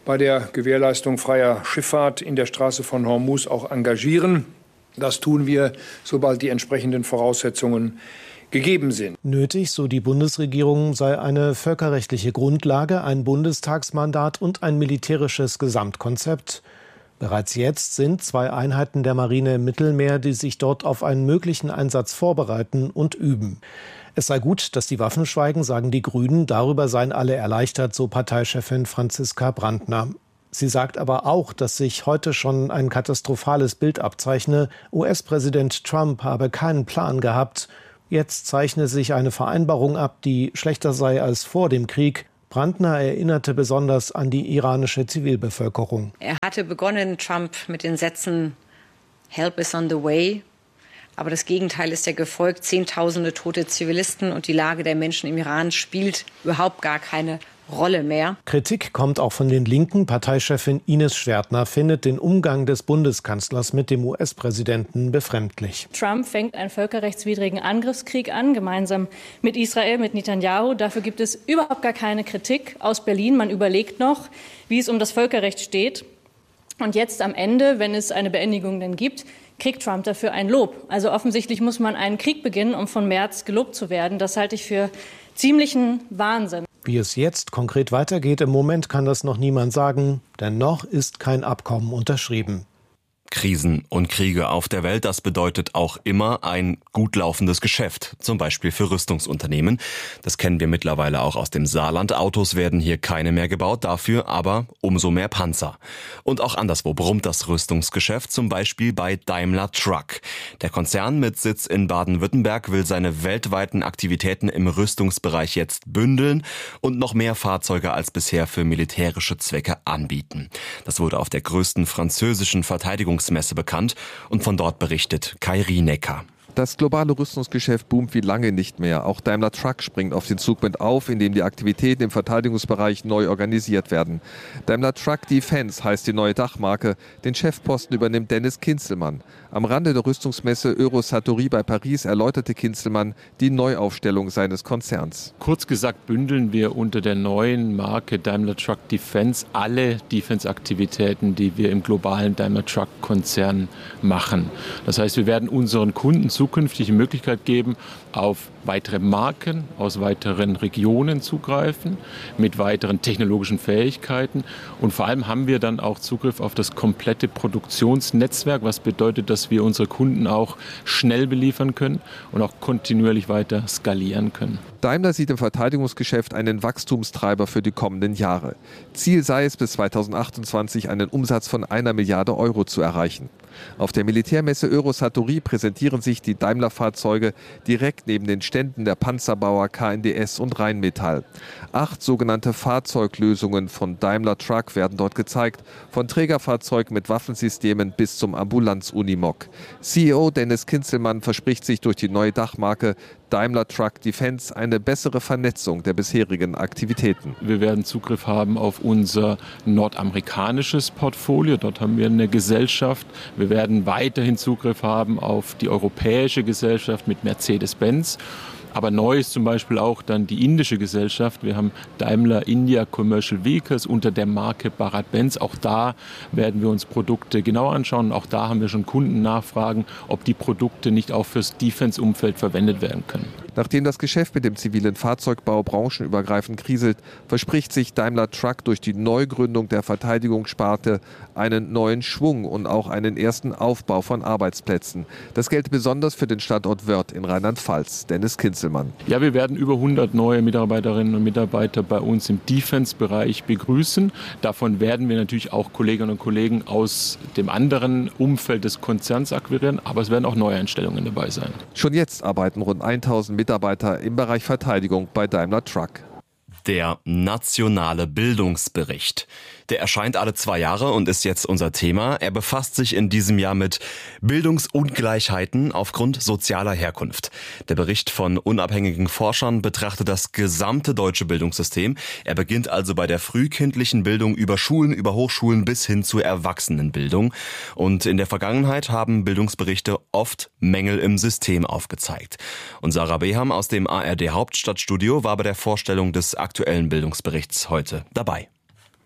bei der Gewährleistung freier Schifffahrt in der Straße von Hormuz auch engagieren. Das tun wir, sobald die entsprechenden Voraussetzungen gegeben sind. Nötig, so die Bundesregierung, sei eine völkerrechtliche Grundlage, ein Bundestagsmandat und ein militärisches Gesamtkonzept. Bereits jetzt sind 2 Einheiten der Marine im Mittelmeer, die sich dort auf einen möglichen Einsatz vorbereiten und üben. Es sei gut, dass die Waffen schweigen, sagen die Grünen. Darüber seien alle erleichtert, so Parteichefin Franziska Brandner. Sie sagt aber auch, dass sich heute schon ein katastrophales Bild abzeichne. US-Präsident Trump habe keinen Plan gehabt. Jetzt zeichne sich eine Vereinbarung ab, die schlechter sei als vor dem Krieg. Brandner erinnerte besonders an die iranische Zivilbevölkerung. Er hatte begonnen, Trump, mit den Sätzen "Help is on the way". Aber das Gegenteil ist ja gefolgt. Zehntausende tote Zivilisten und die Lage der Menschen im Iran spielt überhaupt gar keine Rolle mehr. Kritik kommt auch von den Linken. Parteichefin Ines Schwertner findet den Umgang des Bundeskanzlers mit dem US-Präsidenten befremdlich. Trump fängt einen völkerrechtswidrigen Angriffskrieg an, gemeinsam mit Israel, mit Netanyahu. Dafür gibt es überhaupt gar keine Kritik aus Berlin. Man überlegt noch, wie es um das Völkerrecht steht. Und jetzt am Ende, wenn es eine Beendigung denn gibt, kriegt Trump dafür ein Lob. Also offensichtlich muss man einen Krieg beginnen, um von Merz gelobt zu werden. Das halte ich für ziemlichen Wahnsinn. Wie es jetzt konkret weitergeht, im Moment kann das noch niemand sagen, denn noch ist kein Abkommen unterschrieben. Krisen und Kriege auf der Welt, das bedeutet auch immer ein gut laufendes Geschäft, zum Beispiel für Rüstungsunternehmen. Das kennen wir mittlerweile auch aus dem Saarland. Autos werden hier keine mehr gebaut, dafür aber umso mehr Panzer. Und auch anderswo brummt das Rüstungsgeschäft, zum Beispiel bei Daimler Truck. Der Konzern mit Sitz in Baden-Württemberg will seine weltweiten Aktivitäten im Rüstungsbereich jetzt bündeln und noch mehr Fahrzeuge als bisher für militärische Zwecke anbieten. Das wurde auf der größten französischen Verteidigungsmesse bekannt und von dort berichtet Kai Rienecker. Das globale Rüstungsgeschäft boomt wie lange nicht mehr. Auch Daimler Truck springt auf den Zug mit auf, indem die Aktivitäten im Verteidigungsbereich neu organisiert werden. Daimler Truck Defense heißt die neue Dachmarke. Den Chefposten übernimmt Dennis Kinzelmann. Am Rande der Rüstungsmesse Eurosatory bei Paris erläuterte Kinzelmann die Neuaufstellung seines Konzerns. Kurz gesagt bündeln wir unter der neuen Marke Daimler Truck Defense alle Defense-Aktivitäten, die wir im globalen Daimler Truck-Konzern machen. Das heißt, wir werden unseren Kunden zukünftig die Möglichkeit geben, auf weitere Marken aus weiteren Regionen zugreifen, mit weiteren technologischen Fähigkeiten. Und vor allem haben wir dann auch Zugriff auf das komplette Produktionsnetzwerk, was bedeutet, dass wir unsere Kunden auch schnell beliefern können und auch kontinuierlich weiter skalieren können. Daimler sieht im Verteidigungsgeschäft einen Wachstumstreiber für die kommenden Jahre. Ziel sei es, bis 2028 einen Umsatz von 1 Milliarde Euro zu erreichen. Auf der Militärmesse Eurosatory präsentieren sich die Daimler-Fahrzeuge direkt neben den Ständen der Panzerbauer KNDS und Rheinmetall. 8 sogenannte Fahrzeuglösungen von Daimler Truck werden dort gezeigt, von Trägerfahrzeugen mit Waffensystemen bis zum Ambulanz-Unimog. CEO Dennis Kinzelmann verspricht sich durch die neue Dachmarke Daimler Truck Defense eine bessere Vernetzung der bisherigen Aktivitäten. Wir werden Zugriff haben auf unser nordamerikanisches Portfolio. Dort haben wir eine Gesellschaft. Wir werden weiterhin Zugriff haben auf die europäische Gesellschaft mit Mercedes-Benz. Aber neu ist zum Beispiel auch dann die indische Gesellschaft. Wir haben Daimler India Commercial Vehicles unter der Marke Bharat-Benz. Auch da werden wir uns Produkte genau anschauen. Auch da haben wir schon Kundennachfragen, ob die Produkte nicht auch fürs Defense-Umfeld verwendet werden können. Nachdem das Geschäft mit dem zivilen Fahrzeugbau branchenübergreifend kriselt, verspricht sich Daimler Truck durch die Neugründung der Verteidigungssparte einen neuen Schwung und auch einen ersten Aufbau von Arbeitsplätzen. Das gilt besonders für den Standort Wörth in Rheinland-Pfalz. Dennis Kinzelmann. Ja, wir werden über 100 neue Mitarbeiterinnen und Mitarbeiter bei uns im Defense-Bereich begrüßen. Davon werden wir natürlich auch Kolleginnen und Kollegen aus dem anderen Umfeld des Konzerns akquirieren, aber es werden auch Neueinstellungen dabei sein. Schon jetzt arbeiten rund 1000 Mitarbeiter im Bereich Verteidigung bei Daimler Truck. Der nationale Bildungsbericht. Der erscheint alle 2 Jahre und ist jetzt unser Thema. Er befasst sich in diesem Jahr mit Bildungsungleichheiten aufgrund sozialer Herkunft. Der Bericht von unabhängigen Forschern betrachtet das gesamte deutsche Bildungssystem. Er beginnt also bei der frühkindlichen Bildung über Schulen, über Hochschulen bis hin zur Erwachsenenbildung. Und in der Vergangenheit haben Bildungsberichte oft Mängel im System aufgezeigt. Und Sarah Beham aus dem ARD Hauptstadtstudio war bei der Vorstellung des aktuellen Bildungsberichts heute dabei.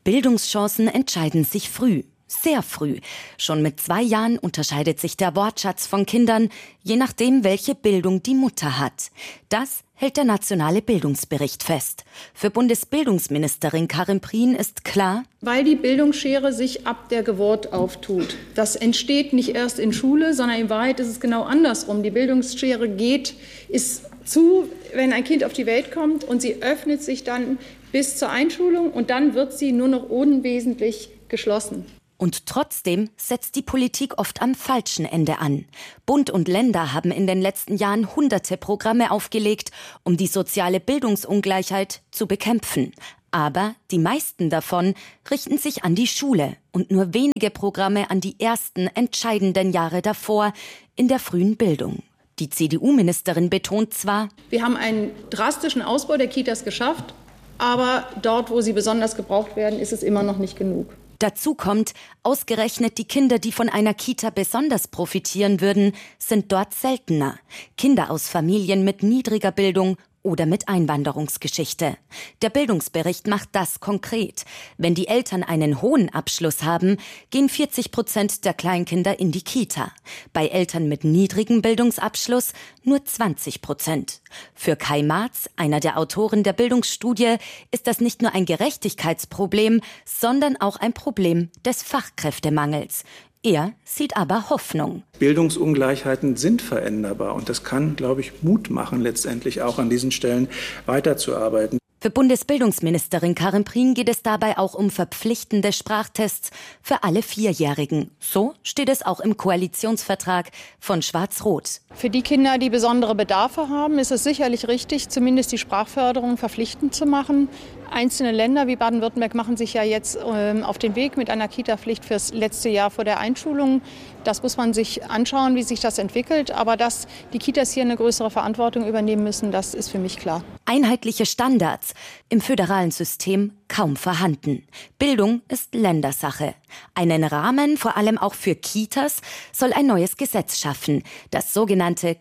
Bildungschancen entscheiden sich früh. Sehr früh. Schon mit 2 Jahren unterscheidet sich der Wortschatz von Kindern, je nachdem, welche Bildung die Mutter hat. Das hält der nationale Bildungsbericht fest. Für Bundesbildungsministerin Karin Prien ist klar, weil die Bildungsschere sich ab der Geburt auftut. Das entsteht nicht erst in Schule, sondern in Wahrheit ist es genau andersrum. Die Bildungsschere ist zu, wenn ein Kind auf die Welt kommt, und sie öffnet sich dann bis zur Einschulung und dann wird sie nur noch unwesentlich geschlossen. Und trotzdem setzt die Politik oft am falschen Ende an. Bund und Länder haben in den letzten Jahren hunderte Programme aufgelegt, um die soziale Bildungsungleichheit zu bekämpfen. Aber die meisten davon richten sich an die Schule und nur wenige Programme an die ersten entscheidenden Jahre davor in der frühen Bildung. Die CDU-Ministerin betont zwar, wir haben einen drastischen Ausbau der Kitas geschafft, aber dort, wo sie besonders gebraucht werden, ist es immer noch nicht genug. Dazu kommt, ausgerechnet die Kinder, die von einer Kita besonders profitieren würden, sind dort seltener. Kinder aus Familien mit niedriger Bildung oder mit Einwanderungsgeschichte. Der Bildungsbericht macht das konkret. Wenn die Eltern einen hohen Abschluss haben, gehen 40% der Kleinkinder in die Kita. Bei Eltern mit niedrigem Bildungsabschluss nur 20%. Für Kai Marz, einer der Autoren der Bildungsstudie, ist das nicht nur ein Gerechtigkeitsproblem, sondern auch ein Problem des Fachkräftemangels. Er sieht aber Hoffnung. Bildungsungleichheiten sind veränderbar und das kann, glaube ich, Mut machen, letztendlich auch an diesen Stellen weiterzuarbeiten. Für Bundesbildungsministerin Karin Prien geht es dabei auch um verpflichtende Sprachtests für alle 4-Jährigen. So steht es auch im Koalitionsvertrag von Schwarz-Rot. Für die Kinder, die besondere Bedarfe haben, ist es sicherlich richtig, zumindest die Sprachförderung verpflichtend zu machen. Einzelne Länder wie Baden-Württemberg machen sich ja jetzt auf den Weg mit einer Kita-Pflicht fürs letzte Jahr vor der Einschulung. Das muss man sich anschauen, wie sich das entwickelt. Aber dass die Kitas hier eine größere Verantwortung übernehmen müssen, das ist für mich klar. Einheitliche Standards im föderalen System kaum vorhanden. Bildung ist Ländersache. Einen Rahmen, vor allem auch für Kitas, soll ein neues Gesetz schaffen, das sogenannte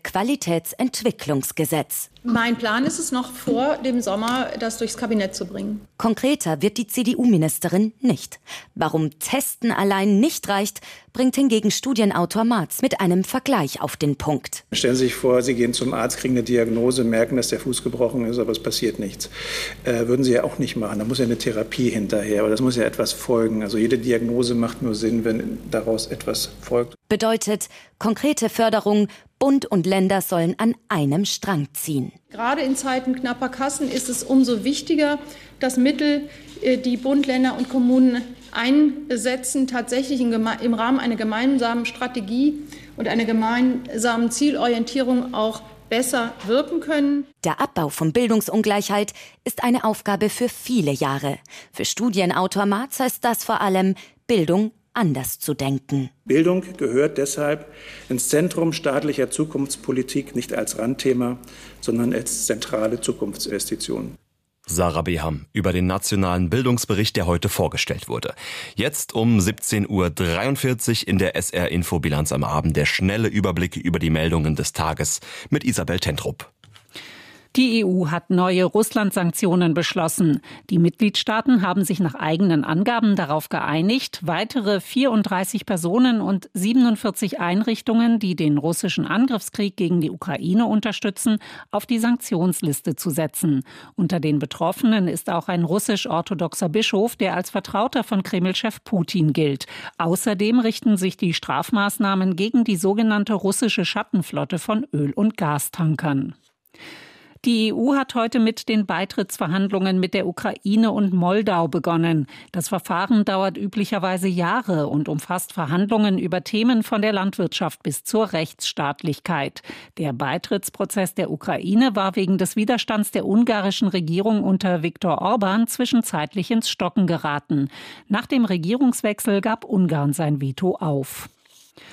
Qualitätsentwicklungsgesetz. Mein Plan ist es noch vor dem Sommer, das durchs Kabinett zu bringen. Konkreter wird die CDU-Ministerin nicht. Warum Testen allein nicht reicht, bringt hingegen Studienautor Marz mit einem Vergleich auf den Punkt. Stellen Sie sich vor, Sie gehen zum Arzt, kriegen eine Diagnose, merken, dass der Fuß gebrochen ist, aber es passiert nichts. Würden Sie ja auch nicht machen. Da muss ja eine Therapie hinterher, aber das muss ja etwas folgen. Also jede Diagnose macht nur Sinn, wenn daraus etwas folgt. Bedeutet, konkrete Förderung, Bund und Länder sollen an einem Strang ziehen. Gerade in Zeiten knapper Kassen ist es umso wichtiger, dass Mittel, die Bund, Länder und Kommunen einsetzen, tatsächlich im Rahmen einer gemeinsamen Strategie und einer gemeinsamen Zielorientierung auch besser wirken können. Der Abbau von Bildungsungleichheit ist eine Aufgabe für viele Jahre. Für Studienautor Marz heißt das vor allem, Bildung anders zu denken. Bildung gehört deshalb ins Zentrum staatlicher Zukunftspolitik, nicht als Randthema, sondern als zentrale Zukunftsinvestition. Sarah Beham über den nationalen Bildungsbericht, der heute vorgestellt wurde. Jetzt um 17:43 Uhr in der SR-Infobilanz am Abend der schnelle Überblick über die Meldungen des Tages mit Isabel Tentrup. Die EU hat neue Russland-Sanktionen beschlossen. Die Mitgliedstaaten haben sich nach eigenen Angaben darauf geeinigt, weitere 34 Personen und 47 Einrichtungen, die den russischen Angriffskrieg gegen die Ukraine unterstützen, auf die Sanktionsliste zu setzen. Unter den Betroffenen ist auch ein russisch-orthodoxer Bischof, der als Vertrauter von Kreml-Chef Putin gilt. Außerdem richten sich die Strafmaßnahmen gegen die sogenannte russische Schattenflotte von Öl- und Gastankern. Die EU hat heute mit den Beitrittsverhandlungen mit der Ukraine und Moldau begonnen. Das Verfahren dauert üblicherweise Jahre und umfasst Verhandlungen über Themen von der Landwirtschaft bis zur Rechtsstaatlichkeit. Der Beitrittsprozess der Ukraine war wegen des Widerstands der ungarischen Regierung unter Viktor Orban zwischenzeitlich ins Stocken geraten. Nach dem Regierungswechsel gab Ungarn sein Veto auf.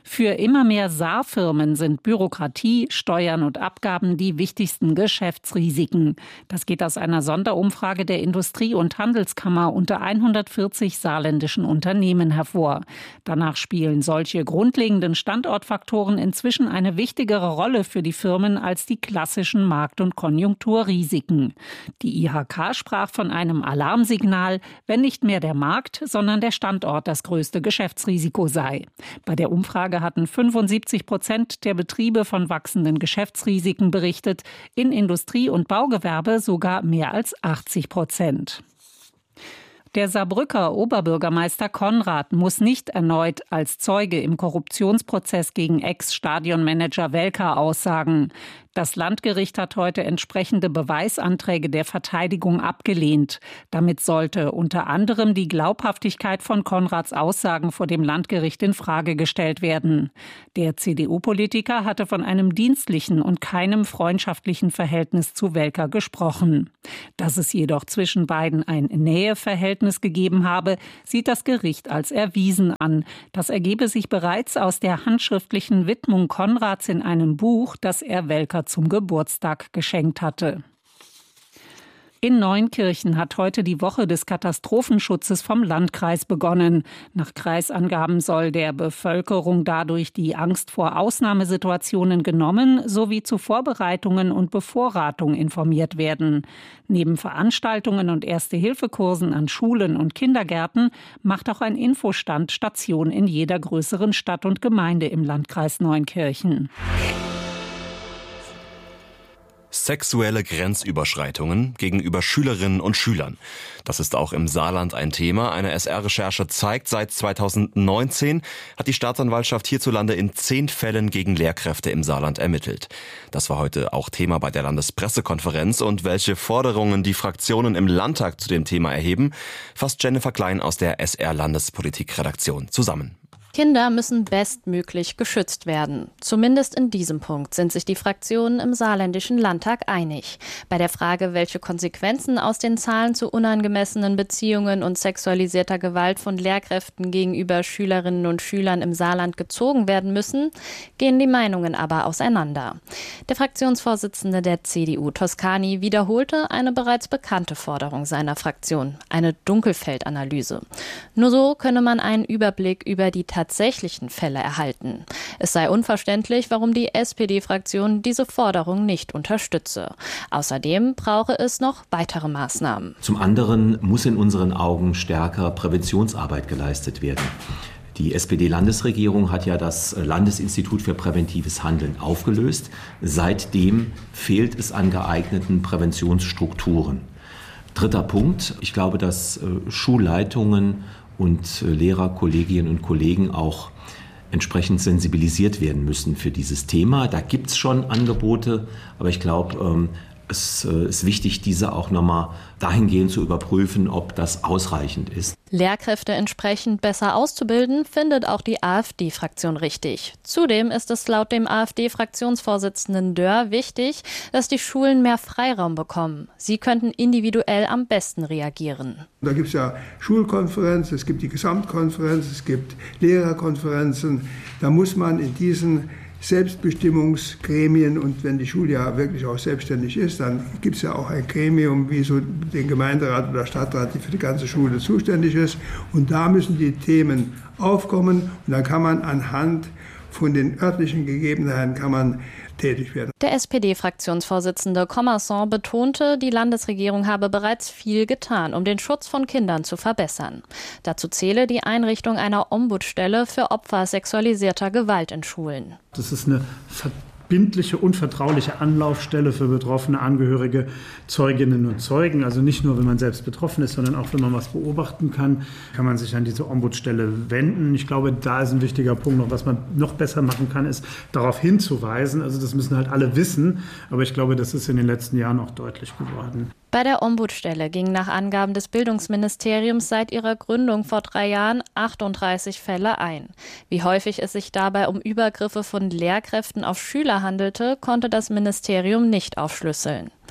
Für immer mehr Saarfirmen sind Bürokratie, Steuern und Abgaben die wichtigsten Geschäftsrisiken. Das geht aus einer Sonderumfrage der Industrie- und Handelskammer unter 140 saarländischen Unternehmen hervor. Danach spielen solche grundlegenden Standortfaktoren inzwischen eine wichtigere Rolle für die Firmen als die klassischen Markt- und Konjunkturrisiken. Die IHK sprach von einem Alarmsignal, wenn nicht mehr der Markt, sondern der Standort das größte Geschäftsrisiko sei. Bei der Umfrage hatten 75% der Betriebe von wachsenden Geschäftsrisiken berichtet, in Industrie- und Baugewerbe sogar mehr als 80%. Der Saarbrücker Oberbürgermeister Konrad muss nicht erneut als Zeuge im Korruptionsprozess gegen Ex-Stadionmanager Welker aussagen. Das Landgericht hat heute entsprechende Beweisanträge der Verteidigung abgelehnt. Damit sollte unter anderem die Glaubhaftigkeit von Konrads Aussagen vor dem Landgericht in Frage gestellt werden. Der CDU-Politiker hatte von einem dienstlichen und keinem freundschaftlichen Verhältnis zu Welker gesprochen. Dass es jedoch zwischen beiden ein Näheverhältnis gegeben habe, sieht das Gericht als erwiesen an. Das ergebe sich bereits aus der handschriftlichen Widmung Konrads in einem Buch, das er Welker zum Geburtstag geschenkt hatte. In Neunkirchen hat heute die Woche des Katastrophenschutzes vom Landkreis begonnen. Nach Kreisangaben soll der Bevölkerung dadurch die Angst vor Ausnahmesituationen genommen sowie zu Vorbereitungen und Bevorratung informiert werden. Neben Veranstaltungen und Erste-Hilfe-Kursen an Schulen und Kindergärten macht auch ein Infostand Station in jeder größeren Stadt und Gemeinde im Landkreis Neunkirchen. Sexuelle Grenzüberschreitungen gegenüber Schülerinnen und Schülern. Das ist auch im Saarland ein Thema. Eine SR-Recherche zeigt, seit 2019 hat die Staatsanwaltschaft hierzulande in 10 Fällen gegen Lehrkräfte im Saarland ermittelt. Das war heute auch Thema bei der Landespressekonferenz. Und welche Forderungen die Fraktionen im Landtag zu dem Thema erheben, fasst Jennifer Klein aus der SR-Landespolitik-Redaktion zusammen. Kinder müssen bestmöglich geschützt werden. Zumindest in diesem Punkt sind sich die Fraktionen im saarländischen Landtag einig. Bei der Frage, welche Konsequenzen aus den Zahlen zu unangemessenen Beziehungen und sexualisierter Gewalt von Lehrkräften gegenüber Schülerinnen und Schülern im Saarland gezogen werden müssen, gehen die Meinungen aber auseinander. Der Fraktionsvorsitzende der CDU, Toscani, wiederholte eine bereits bekannte Forderung seiner Fraktion, eine Dunkelfeldanalyse. Nur so könne man einen Überblick über die tatsächlichen Fälle erhalten. Es sei unverständlich, warum die SPD-Fraktion diese Forderung nicht unterstütze. Außerdem brauche es noch weitere Maßnahmen. Zum anderen muss in unseren Augen stärker Präventionsarbeit geleistet werden. Die SPD-Landesregierung hat ja das Landesinstitut für präventives Handeln aufgelöst. Seitdem fehlt es an geeigneten Präventionsstrukturen. Dritter Punkt. Ich glaube, dass Schulleitungen und Lehrer, Kolleginnen und Kollegen auch entsprechend sensibilisiert werden müssen für dieses Thema. Da gibt es schon Angebote, aber ich glaube, es ist wichtig, diese auch nochmal dahingehend zu überprüfen, ob das ausreichend ist. Lehrkräfte entsprechend besser auszubilden, findet auch die AfD-Fraktion richtig. Zudem ist es laut dem AfD-Fraktionsvorsitzenden Dörr wichtig, dass die Schulen mehr Freiraum bekommen. Sie könnten individuell am besten reagieren. Da gibt es ja Schulkonferenz, es gibt die Gesamtkonferenz, es gibt Lehrerkonferenzen. Da muss man in diesen Selbstbestimmungsgremien, und wenn die Schule ja wirklich auch selbstständig ist, dann gibt es ja auch ein Gremium wie so den Gemeinderat oder Stadtrat, die für die ganze Schule zuständig ist. Und da müssen die Themen aufkommen und dann kann man anhand von den örtlichen Gegebenheiten tätig werden. Der SPD-Fraktionsvorsitzende Commerson betonte, die Landesregierung habe bereits viel getan, um den Schutz von Kindern zu verbessern. Dazu zähle die Einrichtung einer Ombudsstelle für Opfer sexualisierter Gewalt in Schulen. Das ist eine verbindliche und vertrauliche Anlaufstelle für betroffene Angehörige, Zeuginnen und Zeugen. Also nicht nur, wenn man selbst betroffen ist, sondern auch, wenn man was beobachten kann man sich an diese Ombudsstelle wenden. Ich glaube, da ist ein wichtiger Punkt noch, was man noch besser machen kann, ist darauf hinzuweisen. Also das müssen halt alle wissen, aber ich glaube, das ist in den letzten Jahren auch deutlich geworden. Bei der Ombudsstelle gingen nach Angaben des Bildungsministeriums seit ihrer Gründung vor 3 Jahren 38 Fälle ein. Wie häufig es sich dabei um Übergriffe von Lehrkräften auf Schüler handelte, konnte das Ministerium nicht aufschlüsseln.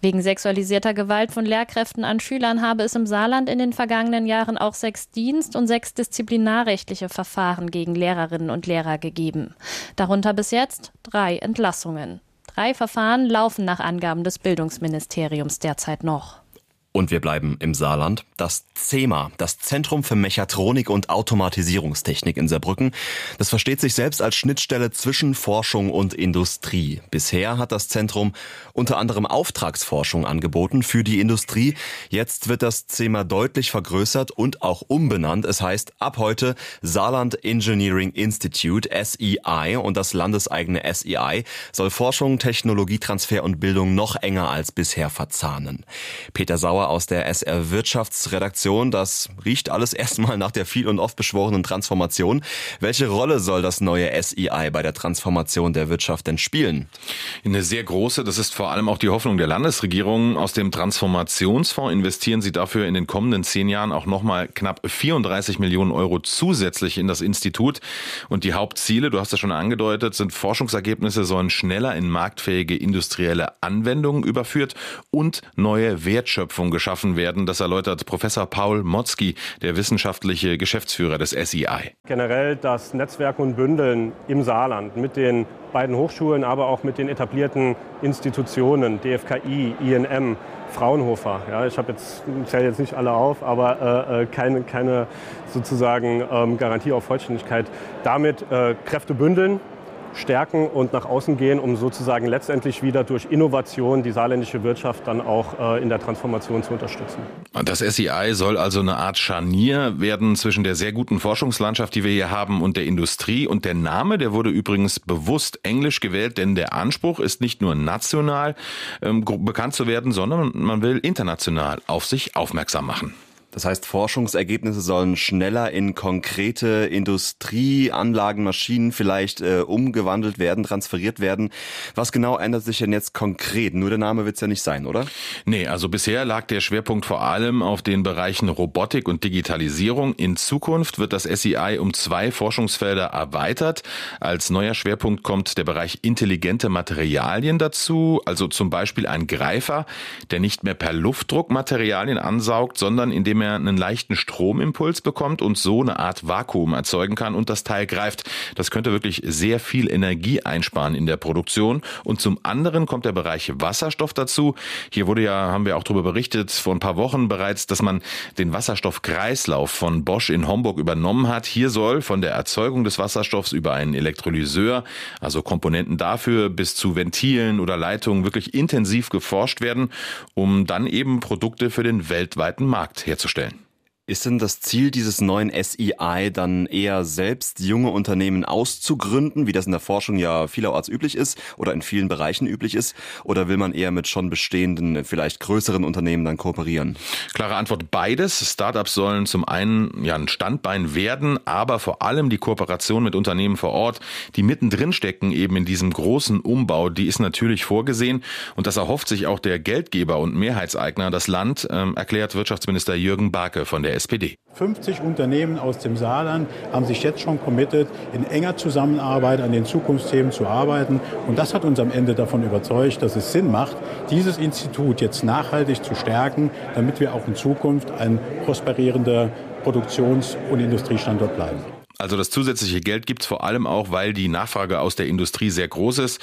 Wegen sexualisierter Gewalt von Lehrkräften an Schülern habe es im Saarland in den vergangenen Jahren auch 6 Dienst- und 6 disziplinarrechtliche Verfahren gegen Lehrerinnen und Lehrer gegeben. Darunter bis jetzt 3 Entlassungen. 3 Verfahren laufen nach Angaben des Bildungsministeriums derzeit noch. Und wir bleiben im Saarland. Das CEMA, das Zentrum für Mechatronik und Automatisierungstechnik in Saarbrücken, das versteht sich selbst als Schnittstelle zwischen Forschung und Industrie. Bisher hat das Zentrum unter anderem Auftragsforschung angeboten für die Industrie. Jetzt wird das CEMA deutlich vergrößert und auch umbenannt. Es heißt ab heute Saarland Engineering Institute, SEI, und das landeseigene SEI soll Forschung, Technologietransfer und Bildung noch enger als bisher verzahnen. Peter Sauer aus der SR Wirtschaftsredaktion. Das riecht alles erstmal nach der viel und oft beschworenen Transformation. Welche Rolle soll das neue SEI bei der Transformation der Wirtschaft denn spielen? Eine sehr große. Das ist vor allem auch die Hoffnung der Landesregierung. Aus dem Transformationsfonds investieren sie dafür in den kommenden 10 Jahren auch nochmal knapp 34 Millionen Euro zusätzlich in das Institut. Und die Hauptziele, du hast es schon angedeutet, sind Forschungsergebnisse sollen schneller in marktfähige industrielle Anwendungen überführt und neue Wertschöpfung geschaffen werden. Das erläutert Professor Paul Motzki, der wissenschaftliche Geschäftsführer des SEI. Generell das Netzwerken und Bündeln im Saarland mit den beiden Hochschulen, aber auch mit den etablierten Institutionen, DFKI, INM, Fraunhofer. Ja, ich zähle jetzt nicht alle auf, aber keine sozusagen Garantie auf Vollständigkeit. Damit Kräfte bündeln, stärken und nach außen gehen, um sozusagen letztendlich wieder durch Innovation die saarländische Wirtschaft dann auch in der Transformation zu unterstützen. Das SEI soll also eine Art Scharnier werden zwischen der sehr guten Forschungslandschaft, die wir hier haben, und der Industrie. Und der Name, der wurde übrigens bewusst englisch gewählt, denn der Anspruch ist nicht nur national bekannt zu werden, sondern man will international auf sich aufmerksam machen. Das heißt, Forschungsergebnisse sollen schneller in konkrete Industrieanlagen, Maschinen vielleicht umgewandelt werden, transferiert werden. Was genau ändert sich denn jetzt konkret? Nur der Name wird es ja nicht sein, oder? Nee, also bisher lag der Schwerpunkt vor allem auf den Bereichen Robotik und Digitalisierung. In Zukunft wird das SEI um 2 Forschungsfelder erweitert. Als neuer Schwerpunkt kommt der Bereich intelligente Materialien dazu, also zum Beispiel ein Greifer, der nicht mehr per Luftdruck Materialien ansaugt, sondern indem er einen leichten Stromimpuls bekommt und so eine Art Vakuum erzeugen kann und das Teil greift. Das könnte wirklich sehr viel Energie einsparen in der Produktion. Und zum anderen kommt der Bereich Wasserstoff dazu. Hier haben wir auch darüber berichtet, vor ein paar Wochen bereits, dass man den Wasserstoffkreislauf von Bosch in Homburg übernommen hat. Hier soll von der Erzeugung des Wasserstoffs über einen Elektrolyseur, also Komponenten dafür, bis zu Ventilen oder Leitungen wirklich intensiv geforscht werden, um dann eben Produkte für den weltweiten Markt herzustellen. Ist denn das Ziel dieses neuen SEI dann eher selbst junge Unternehmen auszugründen, wie das in der Forschung ja vielerorts üblich ist oder in vielen Bereichen üblich ist? Oder will man eher mit schon bestehenden, vielleicht größeren Unternehmen dann kooperieren? Klare Antwort, beides. Startups sollen zum einen ein Standbein werden, aber vor allem die Kooperation mit Unternehmen vor Ort, die mittendrin stecken eben in diesem großen Umbau, die ist natürlich vorgesehen. Und das erhofft sich auch der Geldgeber und Mehrheitseigner, das Land, erklärt Wirtschaftsminister Jürgen Barke von der SPD. 50 Unternehmen aus dem Saarland haben sich jetzt schon committed, in enger Zusammenarbeit an den Zukunftsthemen zu arbeiten. Und das hat uns am Ende davon überzeugt, dass es Sinn macht, dieses Institut jetzt nachhaltig zu stärken, damit wir auch in Zukunft ein prosperierender Produktions- und Industriestandort bleiben. Also das zusätzliche Geld gibt's vor allem auch, weil die Nachfrage aus der Industrie sehr groß ist.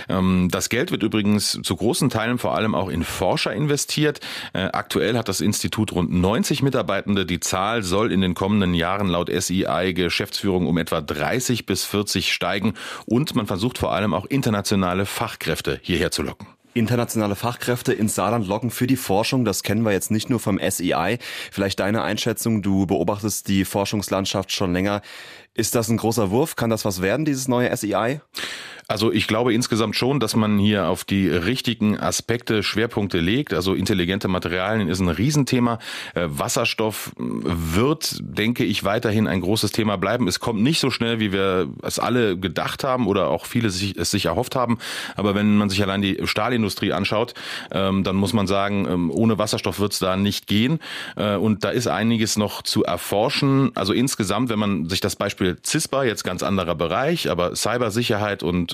Das Geld wird übrigens zu großen Teilen vor allem auch in Forscher investiert. Aktuell hat das Institut rund 90 Mitarbeitende. Die Zahl soll in den kommenden Jahren laut SEI-Geschäftsführung um etwa 30 bis 40 steigen. Und man versucht vor allem auch internationale Fachkräfte hierher zu locken. Internationale Fachkräfte ins Saarland locken für die Forschung, das kennen wir jetzt nicht nur vom SEI. Vielleicht deine Einschätzung, du beobachtest die Forschungslandschaft schon länger. Ist das ein großer Wurf? Kann das was werden, dieses neue SEI? Also ich glaube insgesamt schon, dass man hier auf die richtigen Aspekte Schwerpunkte legt. Also intelligente Materialien ist ein Riesenthema. Wasserstoff wird, denke ich, weiterhin ein großes Thema bleiben. Es kommt nicht so schnell, wie wir es alle gedacht haben oder auch viele es sich erhofft haben. Aber wenn man sich allein die Stahlindustrie anschaut, dann muss man sagen, ohne Wasserstoff wird es da nicht gehen. Und da ist einiges noch zu erforschen. Also insgesamt, wenn man sich das Beispiel CISPA, jetzt ganz anderer Bereich, aber Cybersicherheit und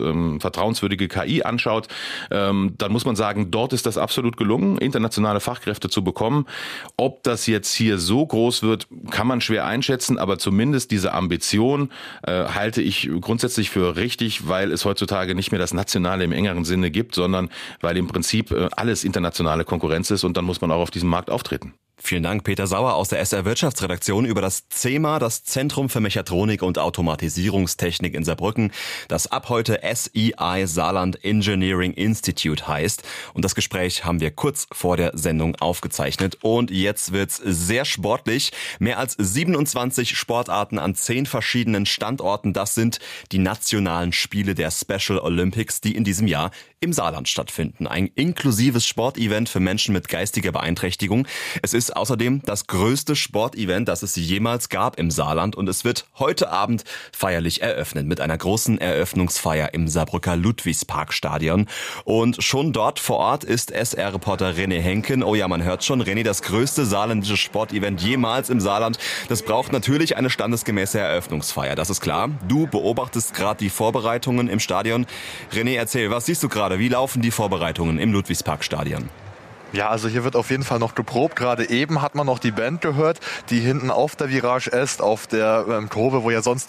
vertrauenswürdige KI anschaut, dann muss man sagen, dort ist das absolut gelungen, internationale Fachkräfte zu bekommen. Ob das jetzt hier so groß wird, kann man schwer einschätzen, aber zumindest diese Ambition halte ich grundsätzlich für richtig, weil es heutzutage nicht mehr das Nationale im engeren Sinne gibt, sondern weil im Prinzip alles internationale Konkurrenz ist und dann muss man auch auf diesem Markt auftreten. Vielen Dank, Peter Sauer aus der SR Wirtschaftsredaktion über das CEMA, das Zentrum für Mechatronik und Automatisierungstechnik in Saarbrücken, das ab heute SEI Saarland Engineering Institute heißt. Und das Gespräch haben wir kurz vor der Sendung aufgezeichnet. Und jetzt wird's sehr sportlich. Mehr als 27 Sportarten an 10 verschiedenen Standorten. Das sind die nationalen Spiele der Special Olympics, die in diesem Jahr im Saarland stattfinden. Ein inklusives Sportevent für Menschen mit geistiger Beeinträchtigung. Es ist außerdem das größte Sportevent, das es jemals gab im Saarland und es wird heute Abend feierlich eröffnet mit einer großen Eröffnungsfeier im Saarbrücker Ludwigsparkstadion. Und schon dort vor Ort ist SR-Reporter René Henken. Oh ja, man hört schon, René, das größte saarländische Sportevent jemals im Saarland. Das braucht natürlich eine standesgemäße Eröffnungsfeier, das ist klar. Du beobachtest gerade die Vorbereitungen im Stadion. René, erzähl, was siehst du gerade? Wie laufen die Vorbereitungen im Ludwigsparkstadion? Ja, also hier wird auf jeden Fall noch geprobt. Gerade eben hat man noch die Band gehört, die hinten auf der Virage ist, auf der Kurve, wo ja sonst